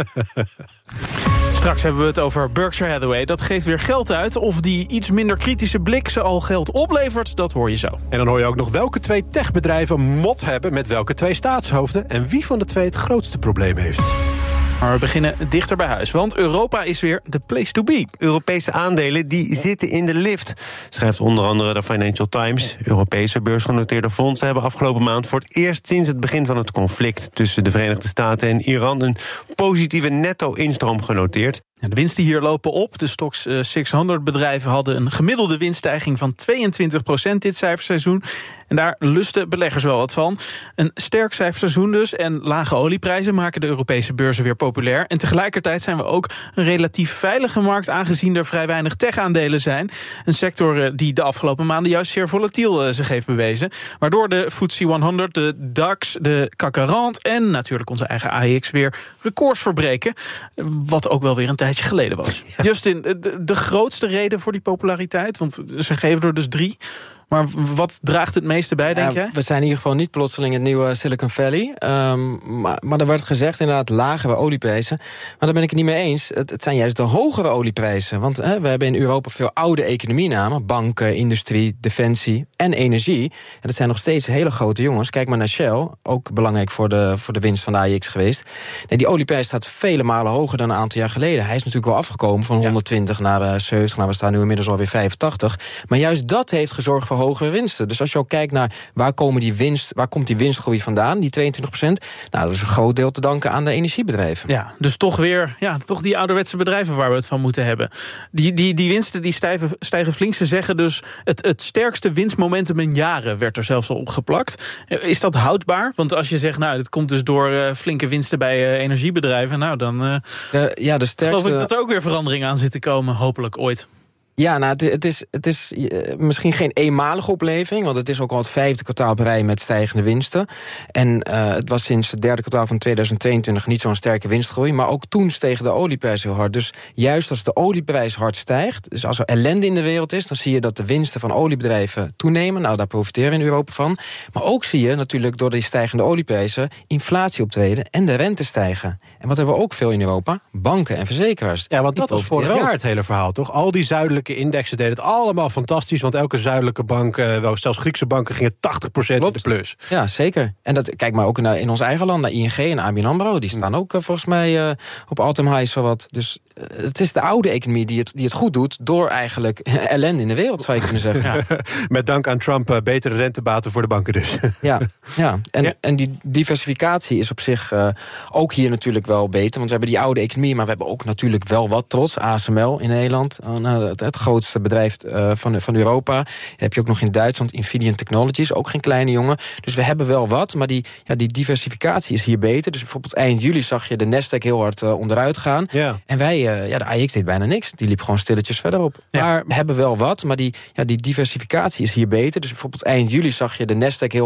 Straks hebben we het over Berkshire Hathaway. Dat geeft weer geld uit. Of die iets minder kritische blik ze al geld oplevert, dat hoor je zo. En dan hoor je ook nog welke twee techbedrijven mot hebben met welke twee staatshoofden en wie van de twee het grootste probleem heeft. Maar we beginnen dichter bij huis, want Europa is weer de place to be. Europese aandelen die zitten in de lift, schrijft onder andere de Financial Times. Europese beursgenoteerde fondsen hebben afgelopen maand voor het eerst sinds het begin van het conflict tussen de Verenigde Staten en Iran een positieve netto-instroom genoteerd. De winsten hier lopen op. De Stoxx zeshonderd bedrijven hadden een gemiddelde winststijging van tweeëntwintig procent dit cijferseizoen. En daar lusten beleggers wel wat van. Een sterk cijferseizoen dus en lage olieprijzen maken de Europese beurzen weer populair. En tegelijkertijd zijn we ook een relatief veilige markt, aangezien er vrij weinig tech-aandelen zijn. Een sector die de afgelopen maanden juist zeer volatiel zich heeft bewezen. Waardoor de F T S E honderd, de DAX, de C A C quarante en natuurlijk onze eigen A E X weer records verbreken. Wat ook wel weer een tijdje geleden was. Ja. Justin, de, de grootste reden voor die populariteit, want ze geven er dus drie. Maar wat draagt het meeste bij, denk jij? Ja, we zijn in ieder geval niet plotseling het nieuwe Silicon Valley. Um, maar, maar er werd gezegd inderdaad lagere olieprijzen. Maar daar ben ik het niet mee eens. Het, het zijn juist de hogere olieprijzen. Want hè, we hebben in Europa veel oude economienamen. Banken, industrie, defensie en energie. En dat zijn nog steeds hele grote jongens. Kijk maar naar Shell. Ook belangrijk voor de, voor de winst van de A E X geweest. Nee, die olieprijs staat vele malen hoger dan een aantal jaar geleden. Hij is natuurlijk wel afgekomen van honderdtwintig naar zeventig. Nou, we staan nu inmiddels alweer vijfentachtig. Maar juist dat heeft gezorgd voor hogere winsten. Dus als je ook kijkt naar waar, komen die winst, waar komt die winstgroei vandaan, die tweeëntwintig procent... nou, dat is een groot deel te danken aan de energiebedrijven. Ja, dus toch weer ja, toch die ouderwetse bedrijven waar we het van moeten hebben. Die, die, die winsten die stijgen, stijgen flink. Ze zeggen dus het, het sterkste winstmomentum in jaren werd er zelfs al opgeplakt. Is dat houdbaar? Want als je zegt, nou, dit komt dus door uh, flinke winsten bij uh, energiebedrijven, nou dan uh, de, ja, de sterkste... geloof ik dat er ook weer verandering aan zit te komen, hopelijk ooit. Ja, nou, het, het, is, het is uh, misschien geen eenmalige opleving, want het is ook al het vijfde kwartaal per rij met stijgende winsten. En uh, het was sinds het derde kwartaal van tweeduizend tweeëntwintig niet zo'n sterke winstgroei, maar ook toen stegen de olieprijs heel hard. Dus juist als de olieprijs hard stijgt, dus als er ellende in de wereld is, dan zie je dat de winsten van oliebedrijven toenemen. Nou, daar profiteren we in Europa van. Maar ook zie je natuurlijk door die stijgende olieprijzen inflatie optreden en de rente stijgen. En wat hebben we ook veel in Europa? Banken en verzekeraars. Ja, want dat was vorig jaar het hele verhaal, toch? Al die zuidelijke indexen deden het allemaal fantastisch, want elke zuidelijke bank, wel zelfs Griekse banken, gingen tachtig procent in de plus. Ja, zeker. En dat, kijk maar ook in, in ons eigen land, naar I N G en A B N AMRO, die staan ook uh, volgens mij uh, op all-time highs zowat. Dus uh, het is de oude economie die het, die het goed doet door eigenlijk ellende in de wereld, zou je kunnen zeggen. Ja. Met dank aan Trump uh, betere rentebaten voor de banken dus. Ja, ja. En, ja. en die diversificatie is op zich uh, ook hier natuurlijk wel beter, want we hebben die oude economie, maar we hebben ook natuurlijk wel wat trots. A S M L in Nederland, uh, het, het grootste bedrijf uh, van, van Europa. Dat heb je ook nog in Duitsland, Infineon Technologies, ook geen kleine jongen. Dus we hebben wel wat, maar die, ja, die diversificatie is hier beter. Dus bijvoorbeeld eind juli zag je de Nasdaq heel hard uh, onderuit gaan. Ja. En wij, uh, ja, de A X deed bijna niks. Die liep gewoon stilletjes verder op. Ja. Maar we hebben wel wat, maar die, ja, die diversificatie is hier beter. Dus bijvoorbeeld eind juli zag je de Nasdaq heel